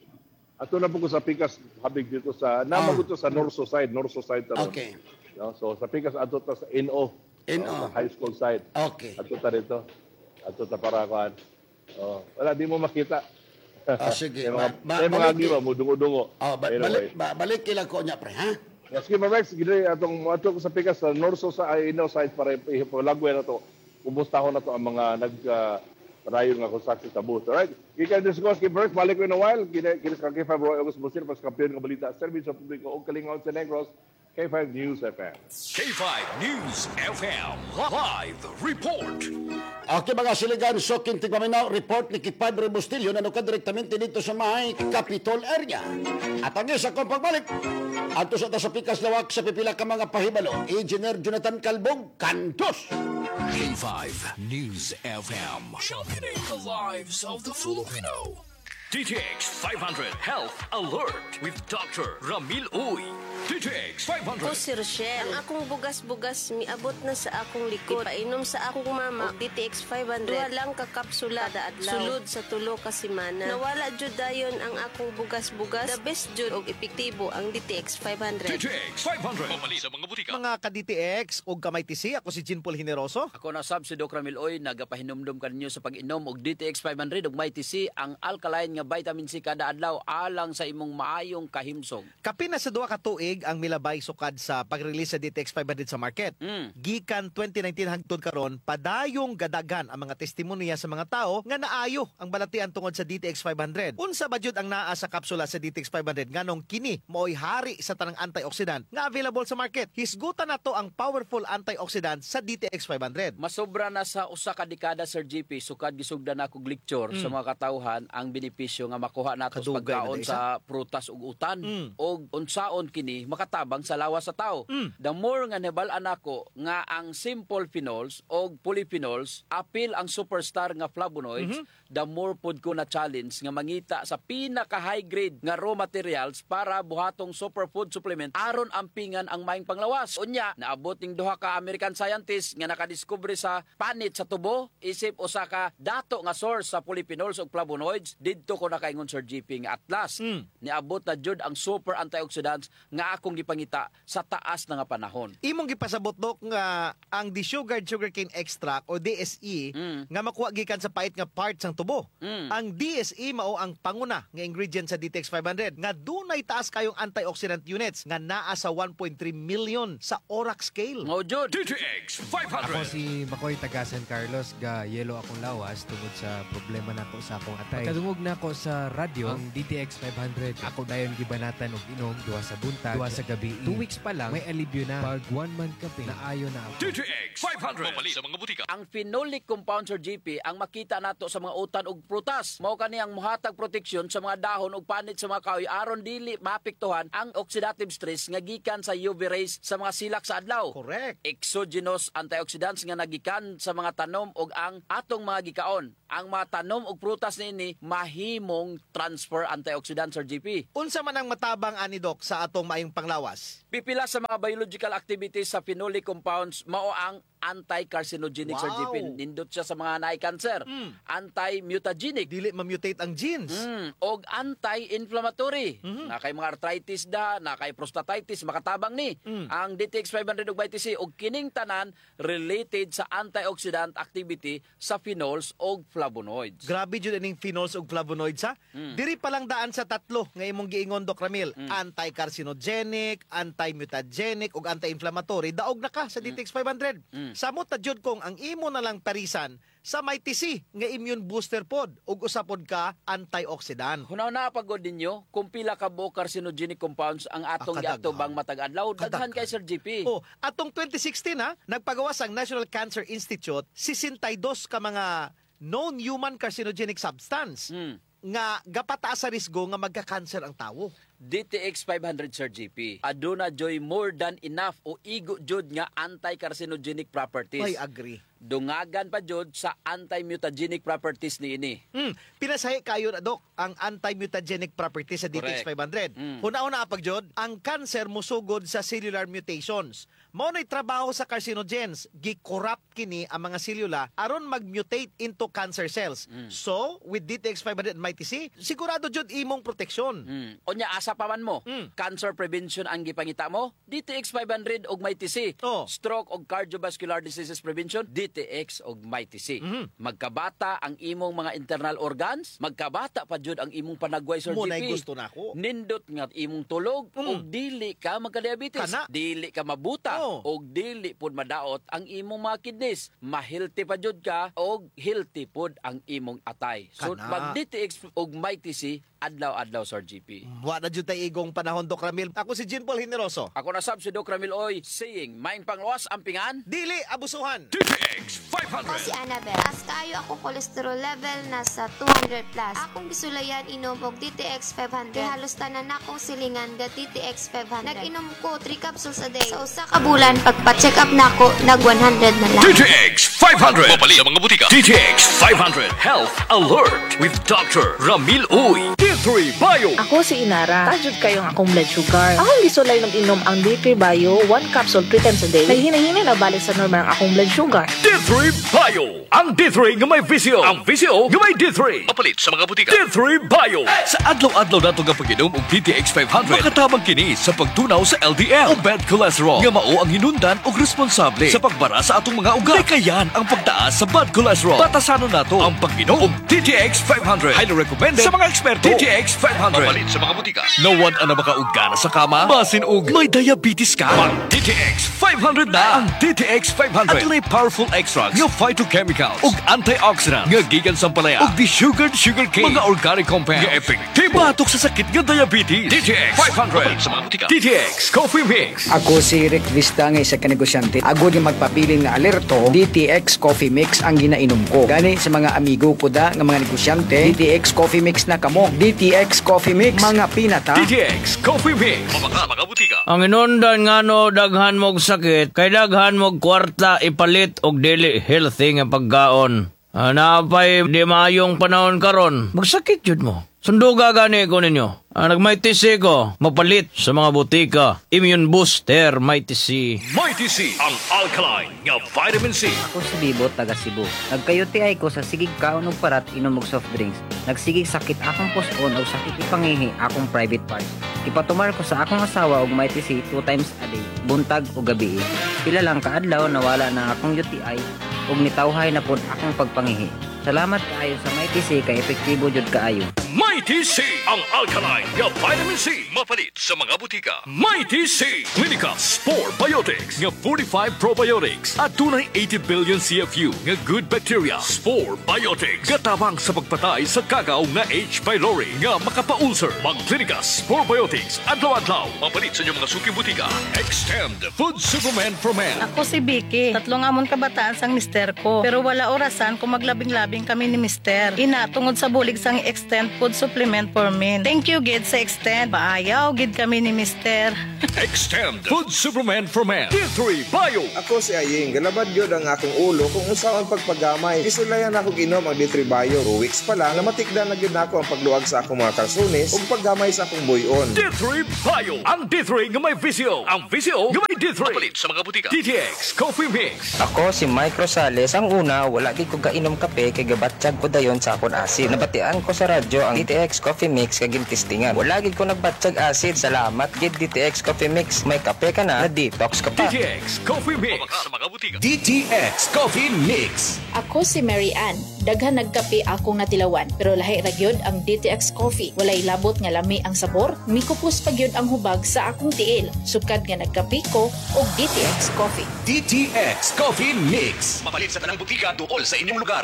Ato na po ko sa Picas habig dito sa namo ko sa Norso side, Norso side taron. Okay. No, so sa Picas ato ta sa N O. N O. no, sa high school side. Okay. Ato ta dito. Ato ta para kuan. Oh, wala di mo makita. Ah, sige. May mga, Ba- may mga balik- giwa mo dungo-dungo. Oh, ba- Anyway. balik, ba- balik kila ko niya, pre, ha? Yes, Kifa Breaks, gid atong ato ko sa Picas sa Norso sa N O side para ipolagwe na to. Kumusta ko na to ang mga nag uh, rayon nga construction sa booth. Alright? Gikan discuss kay Burke, balik ko in a while. Kinis ka kay February, August, Busir, pas kampiyon ng balita. Service sa publiko o kalingaw sa Negros, K five News F M. K five News F M Live Report. Okay mga siligan, Soking Tigmaminaw, report ni Kipadre Bustillo na nuka direktamente dito sa may Capitol area. At ang isa kong pagbalik, ato sa sa Pikas Lawak sa pipila ka mga pahibalo, Engineer Jonathan Calbog, Kantos! K five News F M. Championing the lives of the Filipino. D T X five hundred Health Alert with Doctor Ramil Uy. D T X five hundred. Ako si Rochelle. Ang akong bugas-bugas miabot na sa akong likod. Ipainom sa akong mama og D T X five hundred. Duha lang ka kapsula kada adlaw. Sulod sa tulo ka semana. Nawala jud dayon ang akong bugas-bugas. The best jud og epektibo ang D T X five hundred. D T X five hundred. Mamali sa mga butika. Mga ka-D T X o kamay T C, ako si Jean Paul Generoso. Ako na sab si Doc Ramil Oy, nagapahinumdum kanyo sa pag-inom og D T X five hundred ug may T C ang alkaline nga vitamin C kada adlaw alang sa imong maayong kahimsog. Kapin na sa duha ka tuig ang milabay sukad sa pag-release sa D T X five hundred sa market. Mm. Gikan twenty nineteen hangtod karon, padayong gadagan ang mga testimonya sa mga tao nga naayo ang balatian tungod sa D T X five hundred. Unsa ba jud ang naa sa kapsula sa D T X five hundred nganong kini mao'y hari sa tanang antioxidant nga available sa market. Hisgutan nato ang powerful antioxidant sa D T X five hundred. Masobra na sa usa ka dekada Sir G P sukad gisugdan ako lecture Mm. sa mga katawhan ang benepisyo nga makuha nato sa Kadugay pagkaon na isa. sa prutas ug utan Mm. og unsaon kini makatabang sa lawas sa tao. Mm. The more nga nabal-an ako nga ang simple phenols og polyphenols apil ang superstar nga flavonoids, Mhm. the more pod ko na challenge nga mangita sa pinaka high grade nga raw materials para buhatong superfood supplement aron ampingan ang maing panglawas. Unya naabot ning duha ka American scientist nga nakadiskubre sa panit sa tubo isip usa ka dato nga source sa polyphenols ug flavonoids didto ko nakaingon Sir G P nga atlas. Mm. Niabot na jud ang super antioxidants nga akong gipangita sa taas na nga panahon. Imong gipasabot dok nga ang desugared sugarcane extract o D S E nga makuha gikan sa pait nga part sang tubo. Mm. Ang D S E mao ang panguna nga ingredient sa D T X five hundred nga dunay taas kayong antioxidant units nga naa sa one point three million sa Orac scale. Mao jud D T X five Ako hundred. si Makoy taga San Carlos ga yelo akong lawas tungod sa problema nako sa akong atay. Pagkadungog nako sa radyo ang D T X five hundred. Ako dayon gibanatan og inom duha sa buntag, duha sa gabi. Two weeks pa lang may alibyo na. Pag one month kape naayo na ako. D T X five hundred. Mamali sa mga butika. Ang phenolic compound Sir G P ang makita nato sa mga utan ug prutas. Mao kani ang muhatag proteksyon sa mga dahon ug panit sa mga kahoy aron dili maapektuhan ang oxidative stress nga gikan sa U V rays sa mga silak sa adlaw. Correct. Exogenous antioxidants nga nagikan sa mga tanom ug ang atong mga gikaon. Ang mga tanom ug prutas niini mahimong transfer antioxidant Sir G P. Unsa man ang matabang ani dok sa atong maayong panglawas? Pipila sa mga biological activities sa phenolic compounds mao ang anti-carcinogenic Sir G P. Wow. Nindot siya sa mga naay cancer. Mm. Anti-mutagenic. Dili ma-mutate ang genes. Mm. Og anti-inflammatory. Mhm. Na kay mga arthritis da, na kay prostatitis, makatabang ni. Mm. Ang D T X five hundred ug vitamin C og kining tanan related sa antioxidant activity sa phenols og flavonoids. Grabe jud ining phenols ug flavonoids ha. Mm. Diri pa lang daan sa tatlo nga imong giingon Doc Ramil, Mm. anti-carcinogenic, anti-mutagenic ug anti-inflammatory. Daog na ka sa D T X five hundred. Mm. Samot ta jud kung ang imo na lang parisan sa may T C nga immune booster pod ug usapod ka antioxidant. Hunaw na pagod ninyo kung pila ka bo carcinogenic compounds ang atong Ah, kadaghan. giatubang matag adlaw. Daghan kay Sir G P. Oh, atong twenty sixteen ha, nagpagawas ang National Cancer Institute sixty-two ka mga known human carcinogenic substance Mm. nga gapataas sa risgo nga magka-cancer ang tawo. D T X five hundred Sir G P. Aduna joy more than enough o igo jud nga anti-carcinogenic properties. Ay, agree. dungagan pa jud sa anti-mutagenic properties ni ini. Hmm, pinasahi kayo na dok ang anti-mutagenic properties sa D T X Correct. five hundred. Mm. Una-una apag jud, ang cancer musugod sa cellular mutations. Mao nay trabaho sa carcinogens, gi-corrupt kini ang mga selula aron mag-mutate into cancer cells. Mm. So, with D T X five hundred and M I T C, sigurado jud imong proteksyon. Mm. Unya asa pa man mo, cancer prevention ang gipangita mo, D T X five hundred og M I T C. Oh. Stroke og cardiovascular diseases prevention, D T X og M I T C. Mhm. Magkabata ang imong mga internal organs, magkabata pa jud ang imong panagway Sir Mo nay G P. gusto nako. Nindot nga imong tulog Mm. og dili ka magka-diabetes, Kana. dili ka mabuta Oh. og dili pud madaot ang imong mga kidneys. Ma-healthy pa jud ka og healthy pud ang imong atay. So Kana. mag D T X og M I T C adlaw-adlaw Sir G P. Wa na jud tay igong panahon Doc Ramil. Ako si Jean Paul Generoso. Ako na sab si Doc Ramil Oy, saying, maing panglawas ang pingan, dili abusuhan. D T X five Ako si Annabelle. As kayo ako cholesterol level nasa two hundred plus. Akong gisulayan inom og D T X five hundred. Kaya halos tanan akong silingan ga D T X five hundred. Nag-inom ko three capsules a day. Sa usa ka bulan pagpa-check up nako nag one hundred na lang. D T X five hundred. Mapalit sa mga butika. D T X five hundred Health Alert with Doctor Ramil Uy. D three Bio. Ako si Inara. Tajud kayong akong blood sugar. Akong gisulay ng inom ang D three Bio, one capsule three times a day. Naghinahina na balik sa normal ang akong blood sugar. D three Bio. Ang D three nga may visio. Ang visio nga may D three. Mapalit sa mga butika. D three Bio. Sa adlaw-adlaw nato nga pag-inom og D T X five hundred, makatabang kini sa pagtunaw sa L D L o bad cholesterol nga mao ang hinundan og responsable sa pagbara sa atong mga ugat. Kayan ang pagtaas sa bad cholesterol. Batasanon nato ang pag-inom og D T X five hundred. Highly recommended sa mga eksperto. D T X five hundred. Mapalit sa mga butika. No one ang makaugana sa kama. Basin og may diabetes ka. Mag D T X five hundred na. Ang D T X five hundred adunay powerful extracts nga phytochemicals ug antioxidants nga gikan sa palaya ug de-sugared sugarcane, mga organic compounds nga epektibo batok sa sakit nga diabetes. D T X five hundred sa mga butika. D T X Coffee Mix. Ako si Rick Vista nga isa ka negosyante. Agod nga magpabiling na alerto, D T X Coffee Mix ang ginainom ko. Gani sa mga amigo ko da nga mga negosyante, D T X Coffee Mix na kamo. D T X Coffee Mix, mga pinata. D T X Coffee Mix. Mga mga butika. Ang inundan nga no daghan mog sakit, kay daghan mog kwarta ipalit og dili healthy nga pagkaon. Ah, napay di maayong panahon karon, magsakit jud mo. Sunduga gani ko ninyo. Ah, nagmaitisi ko, mapalit sa mga butika. Immune Booster, Mighty Mighty C, ang alkaline nga vitamin C. Ako si Bibo, taga Cebu. Nagkayo ti ay ko sa sigig kaon og parat inom og soft drinks. Nagsigig sakit akong puson o sakit ipangihi akong private parts. Ipatumar ko sa akong asawa og Mighty C two times a day, buntag o gabi. Pila lang kaadlaw nawala na akong U T I ug nitawhay na pod akong pagpangihi. Salamat kaayo sa Mighty C kay epektibo jud kaayo. Mighty C, ang alkaline nga vitamin C. Mapalit sa mga butika. Mighty C, Clinica Spore Biotics nga forty-five probiotics at tunay eighty billion C F U nga good bacteria. Spore Biotics gatabang sa pagpatay sa kagaw nga H. pylori nga makapaulcer. Mag Clinica Spore Biotics adlaw-adlaw. Mapalit sa inyong mga suking butika. Extend Food Supplement for Men. Ako si Vicky. Tatlong amon kabataan sang mister ko. Pero wala orasan kung maglabing-labing kami ni mister. Ina, tungod sa bulig sang Extend Food Supplement for Men. Thank you, Gid, sa Extend. Paayaw, Gid kami ni mister. Extend Food Supplement for Men. D three Bio. Ako si Aying. Galabad yun ang akong ulo kung usaw ang pagpagamay. Isulayan ako ginom ang D three Bio. two weeks pa lang, namatikdan na yun ako ang pagluwag sa akong mga kalsones ug paggamay sa akong buyon. D three Bio. Ang D three nga may visio. Ang visio nga may D three. Mapalit sa mga butika. D T X Coffee Mix. Ako si Mike Rosales. Ang una, wala gid ko kainom kape kay gabatsyag ko dayon sa akon acid. Nabatian ko sa radyo ang D T X Coffee Mix kag gintistingan. Wala gid ko nagbatsyag acid. Salamat gid D T X Coffee Mix. May kape ka na, na detox ka pa. D T X Coffee Mix. Sa mga butika. D T X Coffee Mix. Ako si Mary Ann. Daghan nagkape akong natilawan, pero lahi ra gyud ang D T X Coffee. Walay labot nga lami ang sabor, mikupos pa gyud ang hubag sa akong tiil. Sukad nga nagkape ko og D T X Coffee. D T X Coffee Mix. Mapalit sa tanang butika duol sa inyong lugar.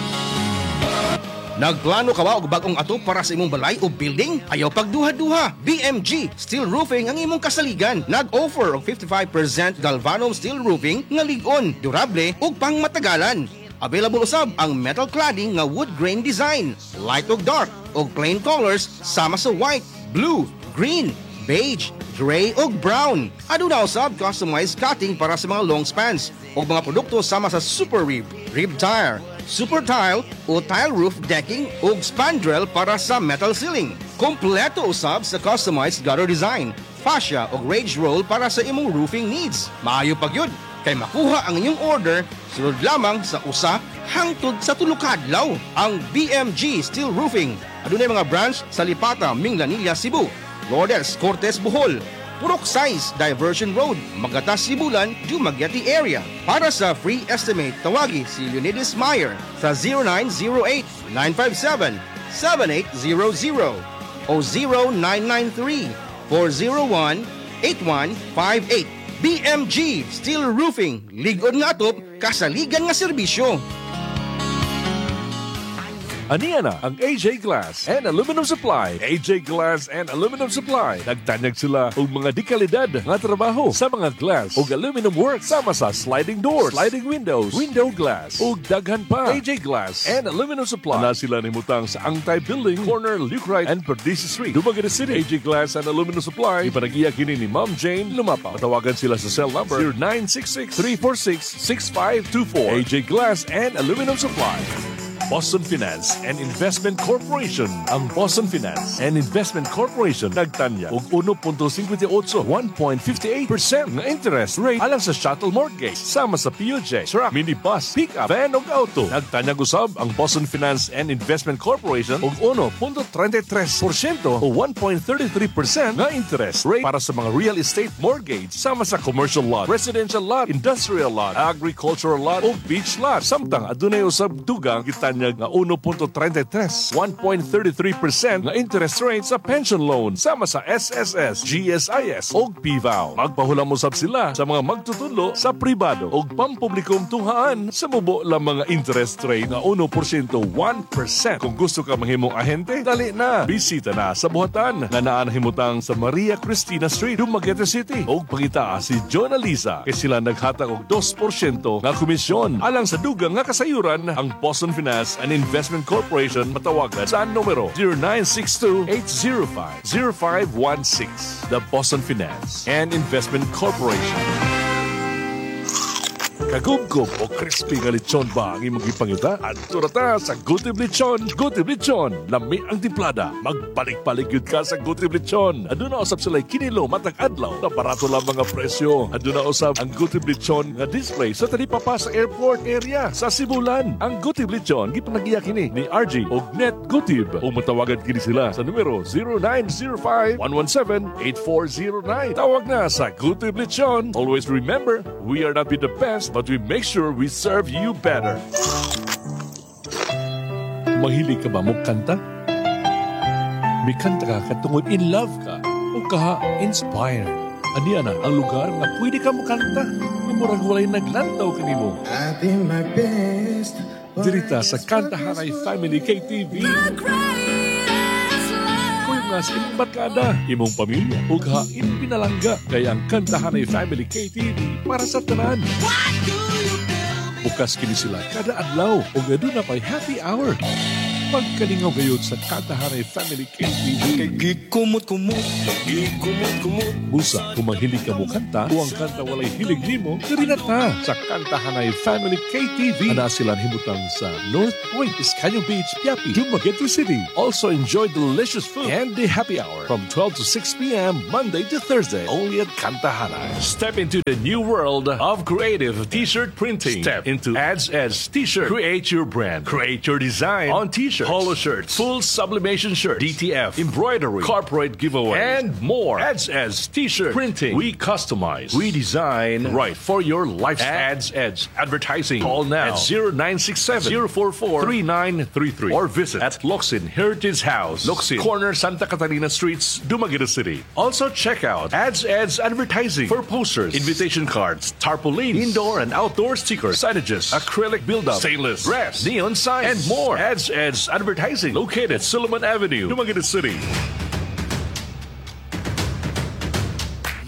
Nagplano ka ba og bagong ato para sa imong balay o building? Ayaw pagduha-duha. B M G Steel Roofing ang imong kasaligan. Nag-offer og fifty-five percent galvanum steel roofing nga lig-on, durable ug pangmatagalan. Available usab ang metal cladding nga wood grain design, light ug dark ug plain colors sama sa white, blue, green, beige, gray ug brown. Aduna usab customized cutting para sa mga long spans ug mga produkto sama sa Super Rib, Rib Tire, Super Tile o tile roof decking ug spandrel para sa metal ceiling. Kompleto usab sa customized gutter design, fascia ug rage roll para sa imong roofing needs. Maayo pa gyud kay makuha ang inyong order sulod lamang sa usa hangtod sa tulo ka adlaw. Ang B M G Steel Roofing adunay mga branch sa Lipata, Minglanilla, Cebu, Lourdes, Cortes, Bohol, Purok Size, Diversion Road, Magatas, Sibulan, Dumaguete area. Para sa free estimate, tawagi si Leonidas Meyer sa zero nine zero eight, nine five seven, seven eight zero zero o zero nine nine three, four zero one, eight one five eight. B M G Steel Roofing, ligod nga atop, kasaligan nga serbisyo. Aniya na ang A J Glass and Aluminum Supply. A J Glass and Aluminum Supply. Nagtanyag sila og mga dekalidad nga trabaho sa mga glass ug aluminum work sama sa sliding doors, sliding windows, window glass ug daghan pa. A J Glass and Aluminum Supply. Ana sila nimutang sa Angtay Building, corner Lucrite and Perdices Street, Dumaguete City. A J Glass and Aluminum Supply. Ipanagiya kini ni Ma'am Jane Lumapa. Tawagan sila sa cell number zero nine six six, three four six, six five two four. A J Glass and Aluminum Supply. Boston Finance and Investment Corporation. Ang Boston Finance and Investment Corporation nagtanya og one point five eight, one point five eight percent nga interest rate alang sa shuttle mortgage sama sa P U J, truck, minibus, pickup, van ug auto. Nagtanyag usab ang Boston Finance and Investment Corporation og one point three three percent o one point three three percent nga interest rate para sa mga real estate mortgage sama sa commercial lot, residential lot, industrial lot, agricultural lot ug beach lot. Samtang adunay usab dugang gitanya nga one point three three, one point three three percent nga interest rate sa pension loan sama sa S S S, G S I S ug P V A O. Magpahulam usab sila sa mga magtutulo sa pribado ug pampublikong tunghaan sa mubo lang mga interest rate nga one percent, one percent. Kung gusto ka mahimong ahente, dali na. Bisita na sa buhatan nga naa nahimutang sa Maria Cristina Street, Dumaguete City ug pangita si Jonah Lisa kay sila naghatag og two percent nga komisyon alang sa dugang nga kasayuran. Ang Boston Finance and Investment Corporation matawagan sa numero zero nine six two, eight zero five, zero five one six. The Boston Finance and Investment Corporation. Kagubgob o crispy nga lechon ba ang imong gipangita? Adto na ta sa Gutib Lechon. Gutib Lechon, lami ang timplada. Magbalik-balik yun ka sa Gutib Lechon. Aduna usab sila'y kinilo matag adlaw na barato lang mga presyo. Aduna usab ang Gutib Lechon nga display sa talipapa sa airport area sa Sibulan. Ang Gutib Lechon gipanagiya kini ni R G og Net Gutib. O matawagan kini sila sa numero zero nine zero five, one one seven, eight four zero nine. Tawag na sa Gutib Lechon. Always remember, we are not be the best, but we make sure we serve you better. Mahilig ka ba mong kanta? May kanta ka katungod in love ka o kaha inspired. Aniya na ang lugar na pwede ka mo kanta. Murag walay naglantaw kanimo. My best. Dirita sa Kantahanay Family K T V. Kung nga sa imong barkada, imong pamilya o kaha pinalangga kaya ang Kantahanay Family K T V para sa tanan. Bukas kini sila kada adlaw o gado na pa'y happy hour. Pagkalingaw gayon sa Kantahanay Family K T V. Kay gikumot-kumot, gikumot-kumot. Busa, kung mahilig ka mo kanta o ang kanta walay hilig nimo, diri na ta sa Kantahanay Family K T V. Ana sila himutang sa North Point, Iscaño Beach, Piapi, Dumaguete City. Also enjoy delicious food and the happy hour from twelve to six p.m. Monday to Thursday, only at Kantahanay. Step into the new world of creative t-shirt printing. Step into Ads Edge T-shirt. Create your brand. Create your design on t-shirts. Polo shirts, full sublimation shirts, D T F, embroidery, corporate giveaway, and more. Ads Edge T-shirt printing. We customize, we design, right for your lifestyle. Ads Edge Advertising. Call now at zero nine six seven, zero four four, three nine three three or visit at Locsin Heritage House, Locsin, corner Santa Catalina Streets, Dumaguete City. Also check out Ads Edge Advertising for posters, invitation cards, tarpaulins, indoor and outdoor stickers, signages, acrylic build-up, stainless, brass, neon signs, and more. Ads Edge Advertising, located Solomon Avenue, Dumaguete City.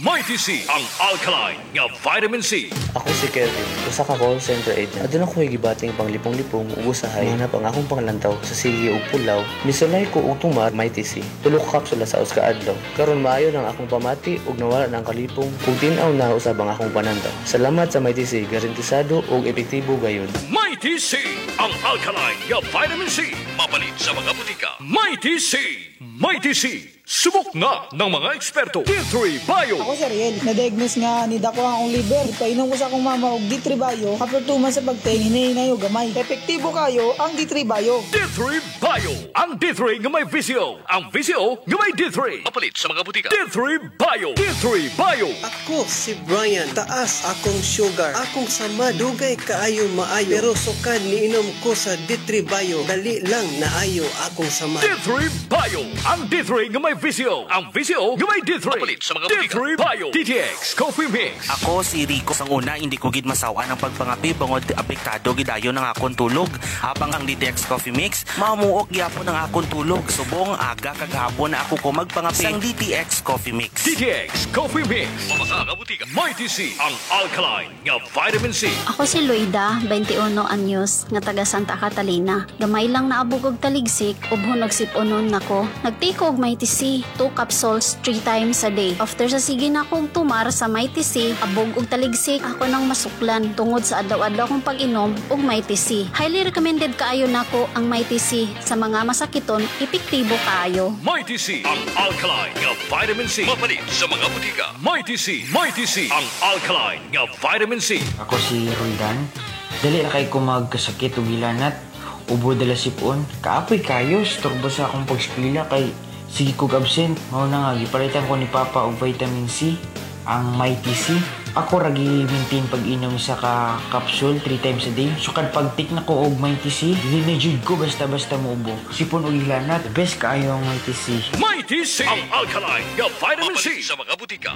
Mighty C, ang alkaline nga vitamin C. Ako si Kevin, usa ka call center agent. Adun ako gibating pang lipong-lipong ug usahay na pang akong panglantaw sa sige ug pulaw. Misulay ko og tumar Mighty C. Tulo ka kapsula sa uska adlaw. Karon maayo nang akong pamati ug nawala nang kalipong ug tin-aw na usab ang akong panantaw. Salamat sa Mighty C, garantisado ug epektibo gayud. Mighty C, ang alkaline nga vitamin C. Mapalit sa mga butika. Mighty C, Mighty C. Subok na ng mga eksperto. D three Bio. Ako si Ariel. Na-diagnose nga ni dako ang liver. Ipainom ko sa akong mama og D three Bio. After two months sa pagtingin, hinahinay og gamay. Epektibo kayo ang D three Bio. D three Bio. Ang D three nga may V C O. Ang V C O nga may D three. Mapalit sa mga butika. D three Bio. D three Bio. Ako si Brian. Taas akong sugar. Akong sama dugay kaayo maayo. Pero sukad niinom ko sa D three Bio. Dali lang naayo akong sama. D three Bio. Ang D three nga may V C O. Ang V C O nga may D three. Mapalit sa mga butika. D three Bio. D T X Coffee Mix. Ako si Rico. Sang una, hindi ko gid masawa ng pagpangapi bangod apektado gidayo ng akong tulog. Habang ang D T X Coffee Mix, mamuok gyapon ng akong tulog. Subong aga kagahapon na ako ko magpangapi sang D T X Coffee Mix. D T X Coffee Mix. Mamasa nga butika. Mighty C, ang alkaline nga vitamin C. Ako si Luida, twenty-one anyos, nga taga Santa Catalina. Gamay lang naabog og taligsik, ubho nagsip-unon nako. Nagtiko og Mighty C, two capsules three times a day. After sa sige na akong tumar sa Mighty C, abog og taligsik, ako nang masuklan tungod sa adlaw-adlaw kong pag-inom og Mighty C. Highly recommended kaayo nako ang Mighty C sa mga masakiton, epektibo kaayo. Mighty C, ang alkaline nga vitamin C. Mapalit sa mga butika. Mighty C, Mighty C, ang alkaline nga vitamin C. Ako si Roldan. Dali na kay ko magkasakit o gilanat. Ubo dala sipon. Kaapoy kayo, storbo sa akong pagspila kay sige kog absent. Mao na nga, gipalitan ko ni Papa og vitamin C, ang Mighty C. Ako ragi maintain pag-inom sa ka capsule three times a day. So kad pagtik na ko og Mighty C, dili na jud ko basta-basta muubo. Sipon og ilanat, best kaayo ang Mighty C. Mighty C, ang alkaline nga vitamin C sa mga butika.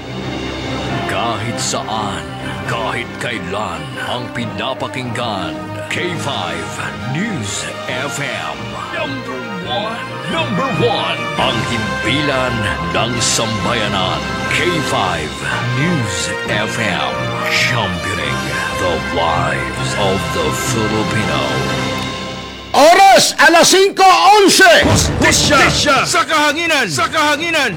Kahit saan, kahit kailan, ang pinapakinggan. K five News F M. Number one. Number one. Ang himpilan ng sambayanan. K five News F M. Championing the lives of the Filipino. Oras, alas cinco onse. Hustisya sa kahanginan! Sa kahanginan!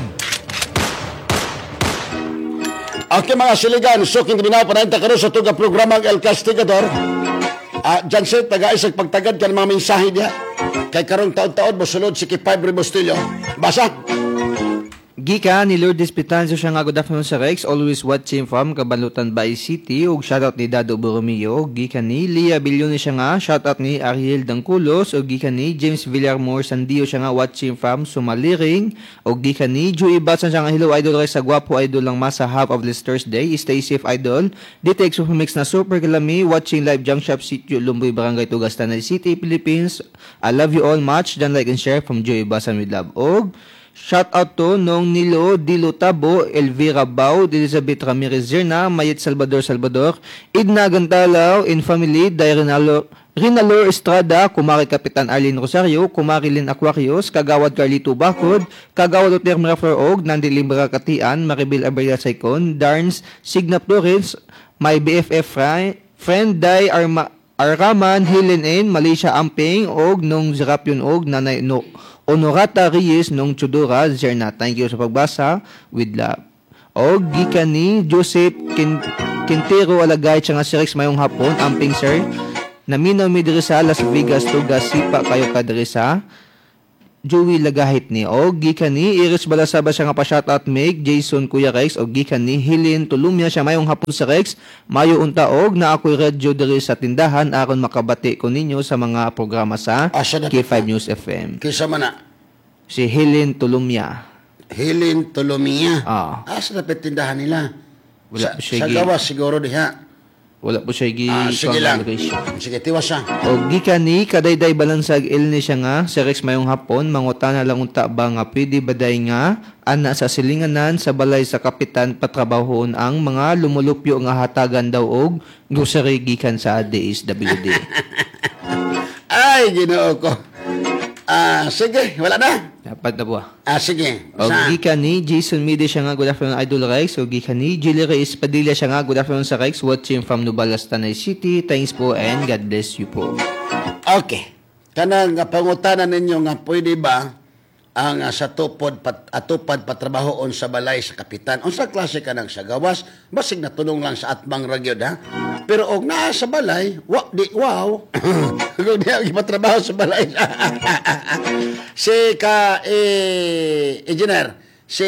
Okay mga siligan, suking diminaw panayta karon sa tuga programang El Castigador. Ah, dyan siya, taga-isag pagtagad ka ng mga mensahe niya. Kay karong taon-taon, musulod si Kipay Rebustillo. Basa! Gika ni Lourdes Pitanzo siya nga good afternoon sa Rex, always watching from Cabanatuan Bay City, ug shoutout ni Dado Borromeo, gika ni Lia Billoni siya nga, shoutout ni Ariel Dangkulos, ug gika ni James Villarmore Sandio siya nga watching from Sumaliring, ug gika ni Joey Batson siya nga hello idol ray sa gwapo idol lang masa half of this Thursday, stay safe idol, D T X Mix na super kalami, watching live junk shop sitio Lumboy Barangay Tugas Tanay City, Philippines. I love you all much, dan like and share from Joey Batson with love, ug shout out to Nong Nilo Dilo Tabo, Elvira Bao, Elizabeth Ramirez Zerna, Mayet Salvador Salvador, Idna Gantalaw, in family, Day Rinalo, Rinalor Estrada, Kumari Kapitan Arlene Rosario, Kumari Lin Aquarius, Kagawad Carlito Bakod, Kagawad Oter Miraflor Og, Nandi Limbra Katian, Maribel Abrera Saicon, Darns, Signap Florence, my B F F friend, friend Day Arma, Arkaman, Helen N, Malaysia Amping, Og, Nung Zerapyon Og, Nanay No, Honorata Reyes nung Chudora Zerna. Thank you sa pagbasa. With love. O gika ni Joseph Kin Quintero Alagay siya nga si Rex mayong hapon. Amping sir. Naminaw mi diri sa Las Vegas Tugas sipa kayo ka diri sa Joey Lagahit ni. O gika ni Iris Balasaba siya nga pa shoutout make Jason Kuya Rex. O gika ni Helen Tulumya siya mayong hapon sa Rex. Mayo untaog na ako'y radyo diri sa tindahan aron makabati ko ninyo sa mga programa sa K five News F M. Kisa man na? Si Helen Tulumya. Helen Tulumya? Ah. Asa na tindahan nila? Wala sa, po siya sa gi- gawas siguro diha. Wala po siya gi- Ah, sige lang. location. Sige, tiwas siya. O gika ni kadayday balansag ilni siya nga si Rex mayong hapon mangutana lang unta ba nga pwede baday nga ana sa silinganan sa balay sa kapitan patrabahon ang mga lumulupyo nga hatagan daw og grocery gikan sa D S W D. Ay, Ginoo ko. Ah, sige, wala na. Dapat na po. Ah, sige. O gikan ni Jason Mide siya nga, good afternoon Idol Rex. O gikan ni Julie Reyes Padilla siya nga, good afternoon sa Rex, watching from Nubalas, Tanay City. Thanks po and God bless you po. Okay. Kanang nga pangutanan ninyo nga pwede ba ang uh, sa tupod pat, atupad patrabahoon sa balay sa kapitan. Unsa klase ka nang sa gawas, basig na tulong lang sa atbang ragyod ha. Pero og naa sa balay, wa di wow. Kung di ang ipatrabaho sa balay. si ka eh, engineer, si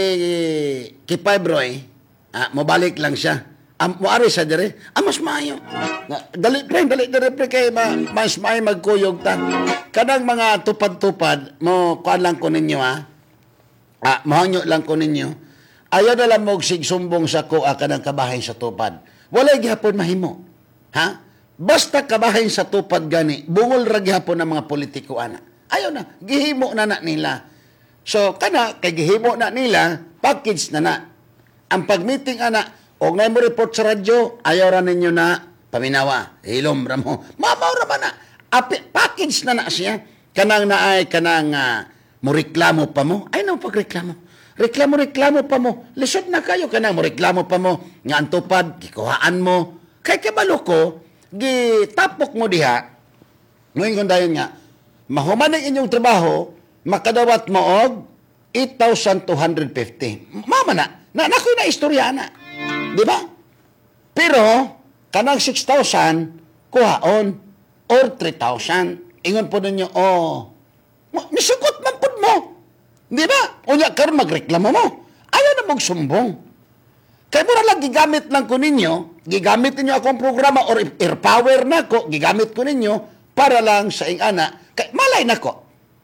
Kipay ah, mabalik lang siya. Am moari sa dire. Ah, mas maayo. Dali pre, dali dire pre kay ma, mas maayo magkuyog ta. Kanang mga tupad-tupad mo kuan lang ko ninyo ha. Ah, mahangyo lang ko ninyo. Ayaw na lang mo sigsumbong sa ko ah, kanang kabahin sa tupad. Walay gihapon mahimo. Ha? Basta kabahin sa tupad gani, bungol ra gihapon ng mga politiko ana. Ayaw na, gihimo na na nila. So kana kay gihimo na nila, package na na. Ang pag-meeting ana, og na mo report sa radyo, ayaw ra ninyo na paminawa. Hilom ra mo. Mamaw ra ba na? Api, package na na siya. Kanang naay kanang uh, mo reklamo pa mo. Ay nang pagreklamo. Reklamo-reklamo pa mo. Lisod na kayo kanang mo reklamo pa mo. Nga antupad, gikuhaan mo. Kay kabalo ko, gitapok mo diha. Ngayon dayon nga, mahuman ang inyong trabaho, makadawat mo og eight thousand two hundred fifty. Mama na, na nakoy na istorya na. Di ba? Pero, kanang six thousand, kuhaon, or three thousand. Ingon po ninyo, oh, nisugot man po mo. Di ba? Unya, karon magreklamo mo. Ayaw na mong sumbong. Kaya mura lang, gigamit lang ko ninyo, gigamit ninyo akong programa or air power na ko, gigamit ko ninyo para lang sa ing ana. Kaya malay na ko.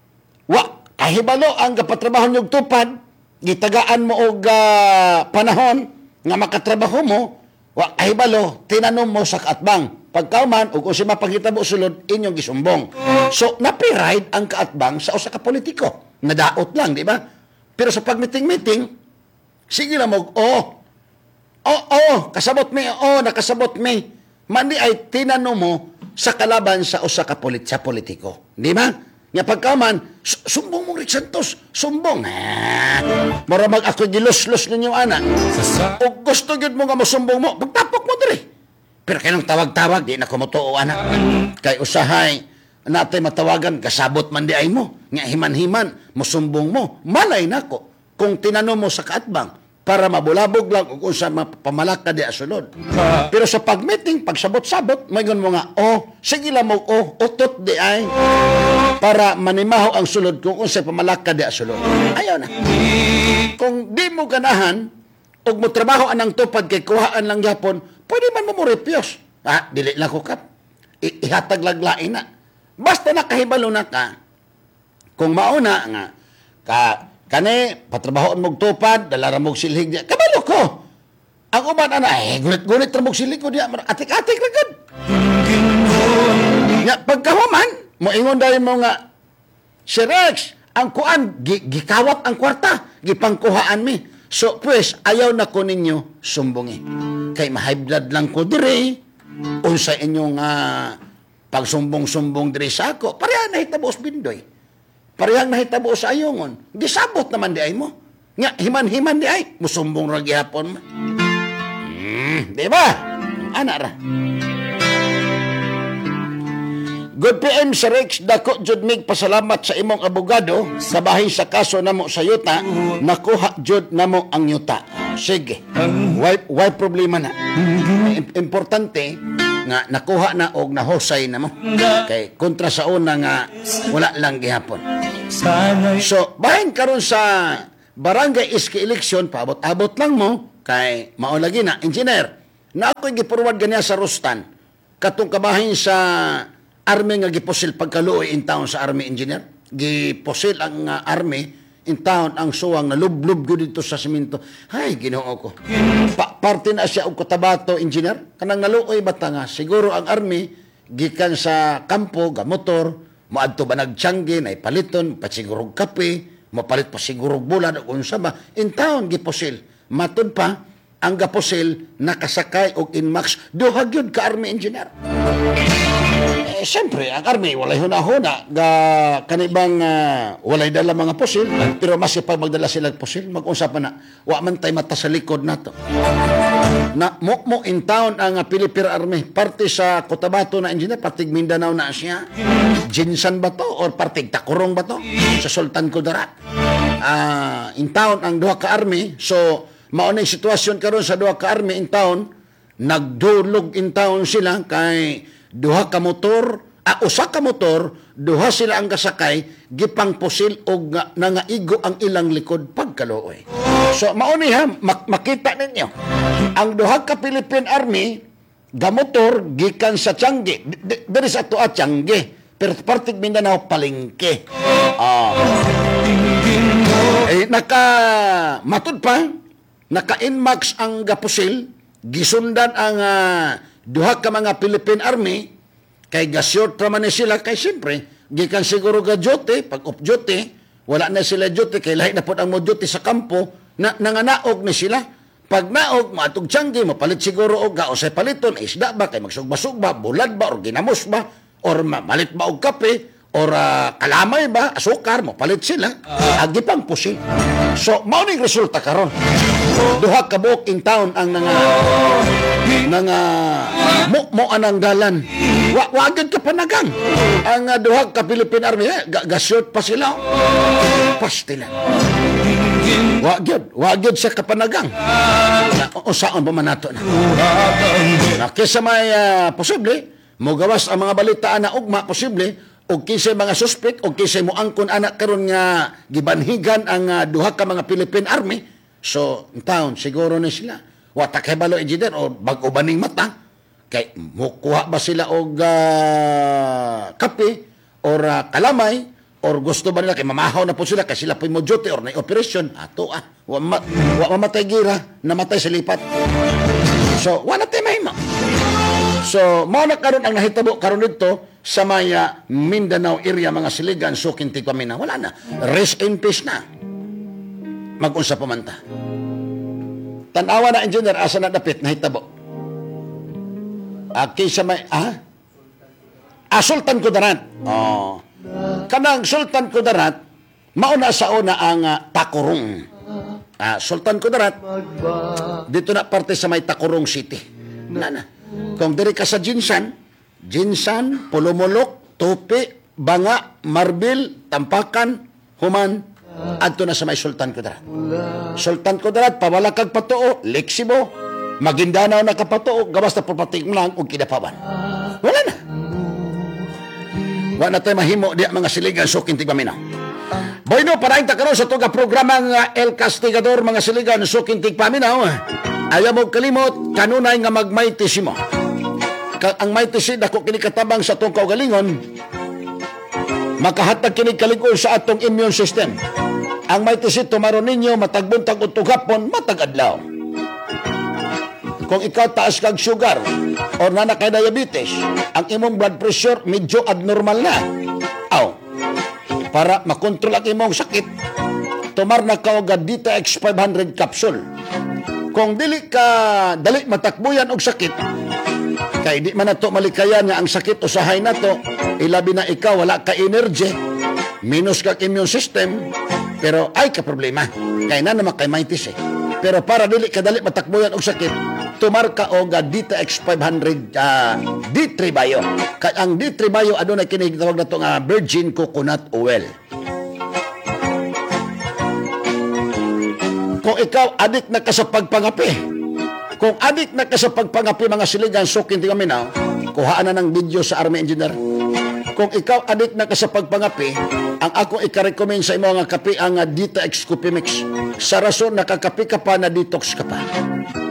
Wa, kahibalo ang kapatrabaho niyong tupad, gitagaan mo og uh, panahon, nga makatrabaho mo, wa kahibalo, tinanom mo sa kaatbang. Pagkauman, o kung si mapagkitabo sulod, inyong gisumbong. So, napiride ang kaatbang sa usa ka politiko. Nadaot lang, di ba? Pero sa pag-meeting-meeting, sige lang mo, oh, oh, oh, kasabot mi, oh, nakasabot mi. Mandi ay tinanom mo sa kalaban sa usa ka polit sa politiko. Di ba? Nga pagkauman, sumbong mo Rick Santos, sumbong. Ah, maramag ako gilos-los ninyo, anak. O gusto yun mo nga masumbong mo, pagtapok mo diri. Pero kanang tawag-tawag, di na kumutuo, anak. Kay usahay, natay matawagan, kasabot man di ay mo. Nga himan-himan, musumbong mo. Malay na ko, kung tinanom mo sa kaatbang, para mabulabog lang kung sa pamalaka di asunod. Pero sa pag-meeting, pagsabot-sabot, mayroon mo nga, oh, sige lang mo, oh, utot di ay, para manimaho ang sulod kung sa pamalaka di asunod. Ayaw na. Kung di mo ganahan, o mo trabaho anang tupad kay kuhaan lang yapon, pwede man mo mo repyos. Ha, dili lang ko kap. I- ihatag laglain na. Basta nakahibalo na ka, kung mauna nga, ka, kani, patrabahoan mong tupad, dalara mong silhig niya. Kabalo ko! Ang uman, ana, eh, gunit-gunit na mong silhig ko niya. Atik-atik na gud. Nga, pagkahuman, moingon dahil mo nga, si Rex, ang kuan, gi- gikawat ang kwarta, gipangkuhaan mi. So, pues, ayaw na ko ninyo sumbungi. Kay ma-high blood lang ko dire, unsa inyong uh, pagsumbong-sumbong dire sa ako, pareha nahitabo sa bindoy. Parehang nahitabo sa ayongon. Gisabot naman di ay mo. Nga, himan-himan di ay. Musumbong ra gihapon. Hmm, di ba? Ana ra. Good P M sa Rex, dako jud mig pasalamat sa imong abogado sa bahin sa kaso namo sa yuta, nakuha jud namo ang yuta. Sige. Why, why problema na? Importante nga nakuha na og nahusay na mo. Kay kontra sa una nga wala lang gihapon. So, bahin karon sa barangay iski election, paabot-abot lang mo kay mao lagi na engineer. Na ako gi-forward ganiya sa Rustan. Katong kabahin sa army nga giposil pagkaluoy in town sa army engineer. Giposil ang uh, army in town ang suwang na lub-lub ko dito sa simento. Hay, Ginoo ko. Pa parte na siya og Cotabato engineer. Kanang naluoy bata nga. Siguro ang army gikan sa kampo, gamotor, moadto ba nagtiyangge, na ipaliton, pasigurog kape, mapalit pa sigurog bulan, o unsa ba. In town, giposil. Matod pa, ang gaposil, nakasakay og Inmax, duhag yun ka army engineer. Eh, Eh, siyempre, ang army, walay huna-huna, ga kanibang uh, walay dala mga pusil, pero mas pag magdala sila pusil, mag-usap na, wa man tay mata sa likod nato. Na mo mo in town ang uh, Philippine Army, parte sa Cotabato na engineer, partig Mindanao na siya. Jinsan ba to or partig Takurong ba to? Sa Sultan Kudarat. Uh, in town ang duha ka army, so maunay sitwasyon karon sa duha ka army in town, nagdulog in town sila kay duha ka motor, ah, usa ka motor, duha sila ang kasakay, gipang pusil o nga, nangaigo ang ilang likod pagkaluoy. So, mauni ha, mak- makita ninyo, ang duha ka Philippine Army, gamotor, gikan sa Tiangge, there is ato at Tiangge, pero partig Mindanao, palengke. Ah. Eh, naka, matud pa, naka-inmax ang gapusil, gisundan ang uh, duha ka mga Philippine Army, kay gasyot raman sila, kay siyempre, gikan siguro ga duty, pag off duty, wala na sila duty, kay lahi na po ang mo duty sa kampo, na nanganaog ni sila. Pag naog, maatog Tiangge, mapalit siguro og ga, o say paliton, isda ba, kay magsugba-sugba, bulad ba, or ginamos ba, or malit ba og kape, or uh, kalamay ba, asukar, mapalit sila, uh, agi pang pusil. So, mauning resulta karon. Duha ka buok in town ang nga nga mo mo anang dalan. Wa wagad ka panagang. Ang uh, duha ka Philippine Army, eh, gasyot pa sila. Pastilan. Wagad, wagad sa kapanagang. O saan ba man nato na? Na kesa may uh, posible, mo gawas ang mga balitaan na ugma, posible, o kisay mga suspect, o kisay mo angkon anak karon nga gibanhigan ang uh, duha ka mga Philippine Army. So, in town, siguro na sila. Wata kay balo engineer o bag-o baning mata. Kay mukuha ba sila og uh, kape or uh, kalamay or gusto ba nila kay mamahaw na po sila kay sila po mo duty or na operation. Ato ah, wa, ma- wa mamatay gira, namatay sa lipat. So, wala tayo mahimo. So, mao na karon ang nahitabo karon dito sa maya Mindanao area, mga Siligan, Sukin, Tigpamina. Wala na. Rest in peace na. Mag-unsa pa man ta. Tanawa na engineer, asa na dapit, nahitabo. Aki sa may, ah? Ah, Sultan Kudarat. Oh. Kanang Sultan Kudarat, mauna sa una ang uh, Takurong. Ah, Sultan Kudarat, dito na parte sa may Takurong City. Wala na. Kung diri ka sa Jinsan, Jinsan, Pulumulok, Tupi, Banga, Marbil, Tampakan, Human, adto na sa may Sultan Kudarat. Sultan Kudarat, pawalakag patuo, Lexibo, Maguindanao na kapatuo, gawas na papating lang o Kidapawan. Wala na. Wala na tayo mahimo di mga Siligan, Sukin, Tigpaminaw. Bueno, paraing takaroon sa tuga programang uh, El Castigador, mga Siligan, Sukin, Tigpaminaw. Ayaw mo kalimot, kanunay nga magmaytisimo. Ka- ang maytisid ako kinikatabang sa itong kaugalingon, makahatag kinig kalig-on sa atong immune system. Ang maytisid tumaron ninyo, matagbuntag o tughapon, matagadlaw. Kung ikaw taas kag sugar o nana kay diabetes, ang imong blood pressure medyo abnormal na. Aw, para makontrol ang imong sakit, tumar na ka og D T X five hundred capsule. Kung dili ka dali matakbuyan og sakit, kay di man nato malikayan nga ang sakit usahay nato, ilabi na ikaw wala ka energy, minus ka immune system, pero ay ka problema. Kay na naman kay maitis eh. Pero para dili ka dali matakbuyan og sakit, tumar ka og D T X five hundred uh, D three Bio. Kay ang D three Bio adunay kini gitawag nato nga virgin coconut oil. Kung ikaw adik na ka sa pagpangapi, kung adik na ka sa pagpangapi, mga Siligan, Sukin, Tigpaminaw, kuhaan na ng video sa Army Engineer. Kung ikaw adik na ka sa pagpangapi, ang ako ikarecommend sa imo nga kape ang D T X Coffee Mix. Sa rason nakakapi ka pa, na detox ka pa.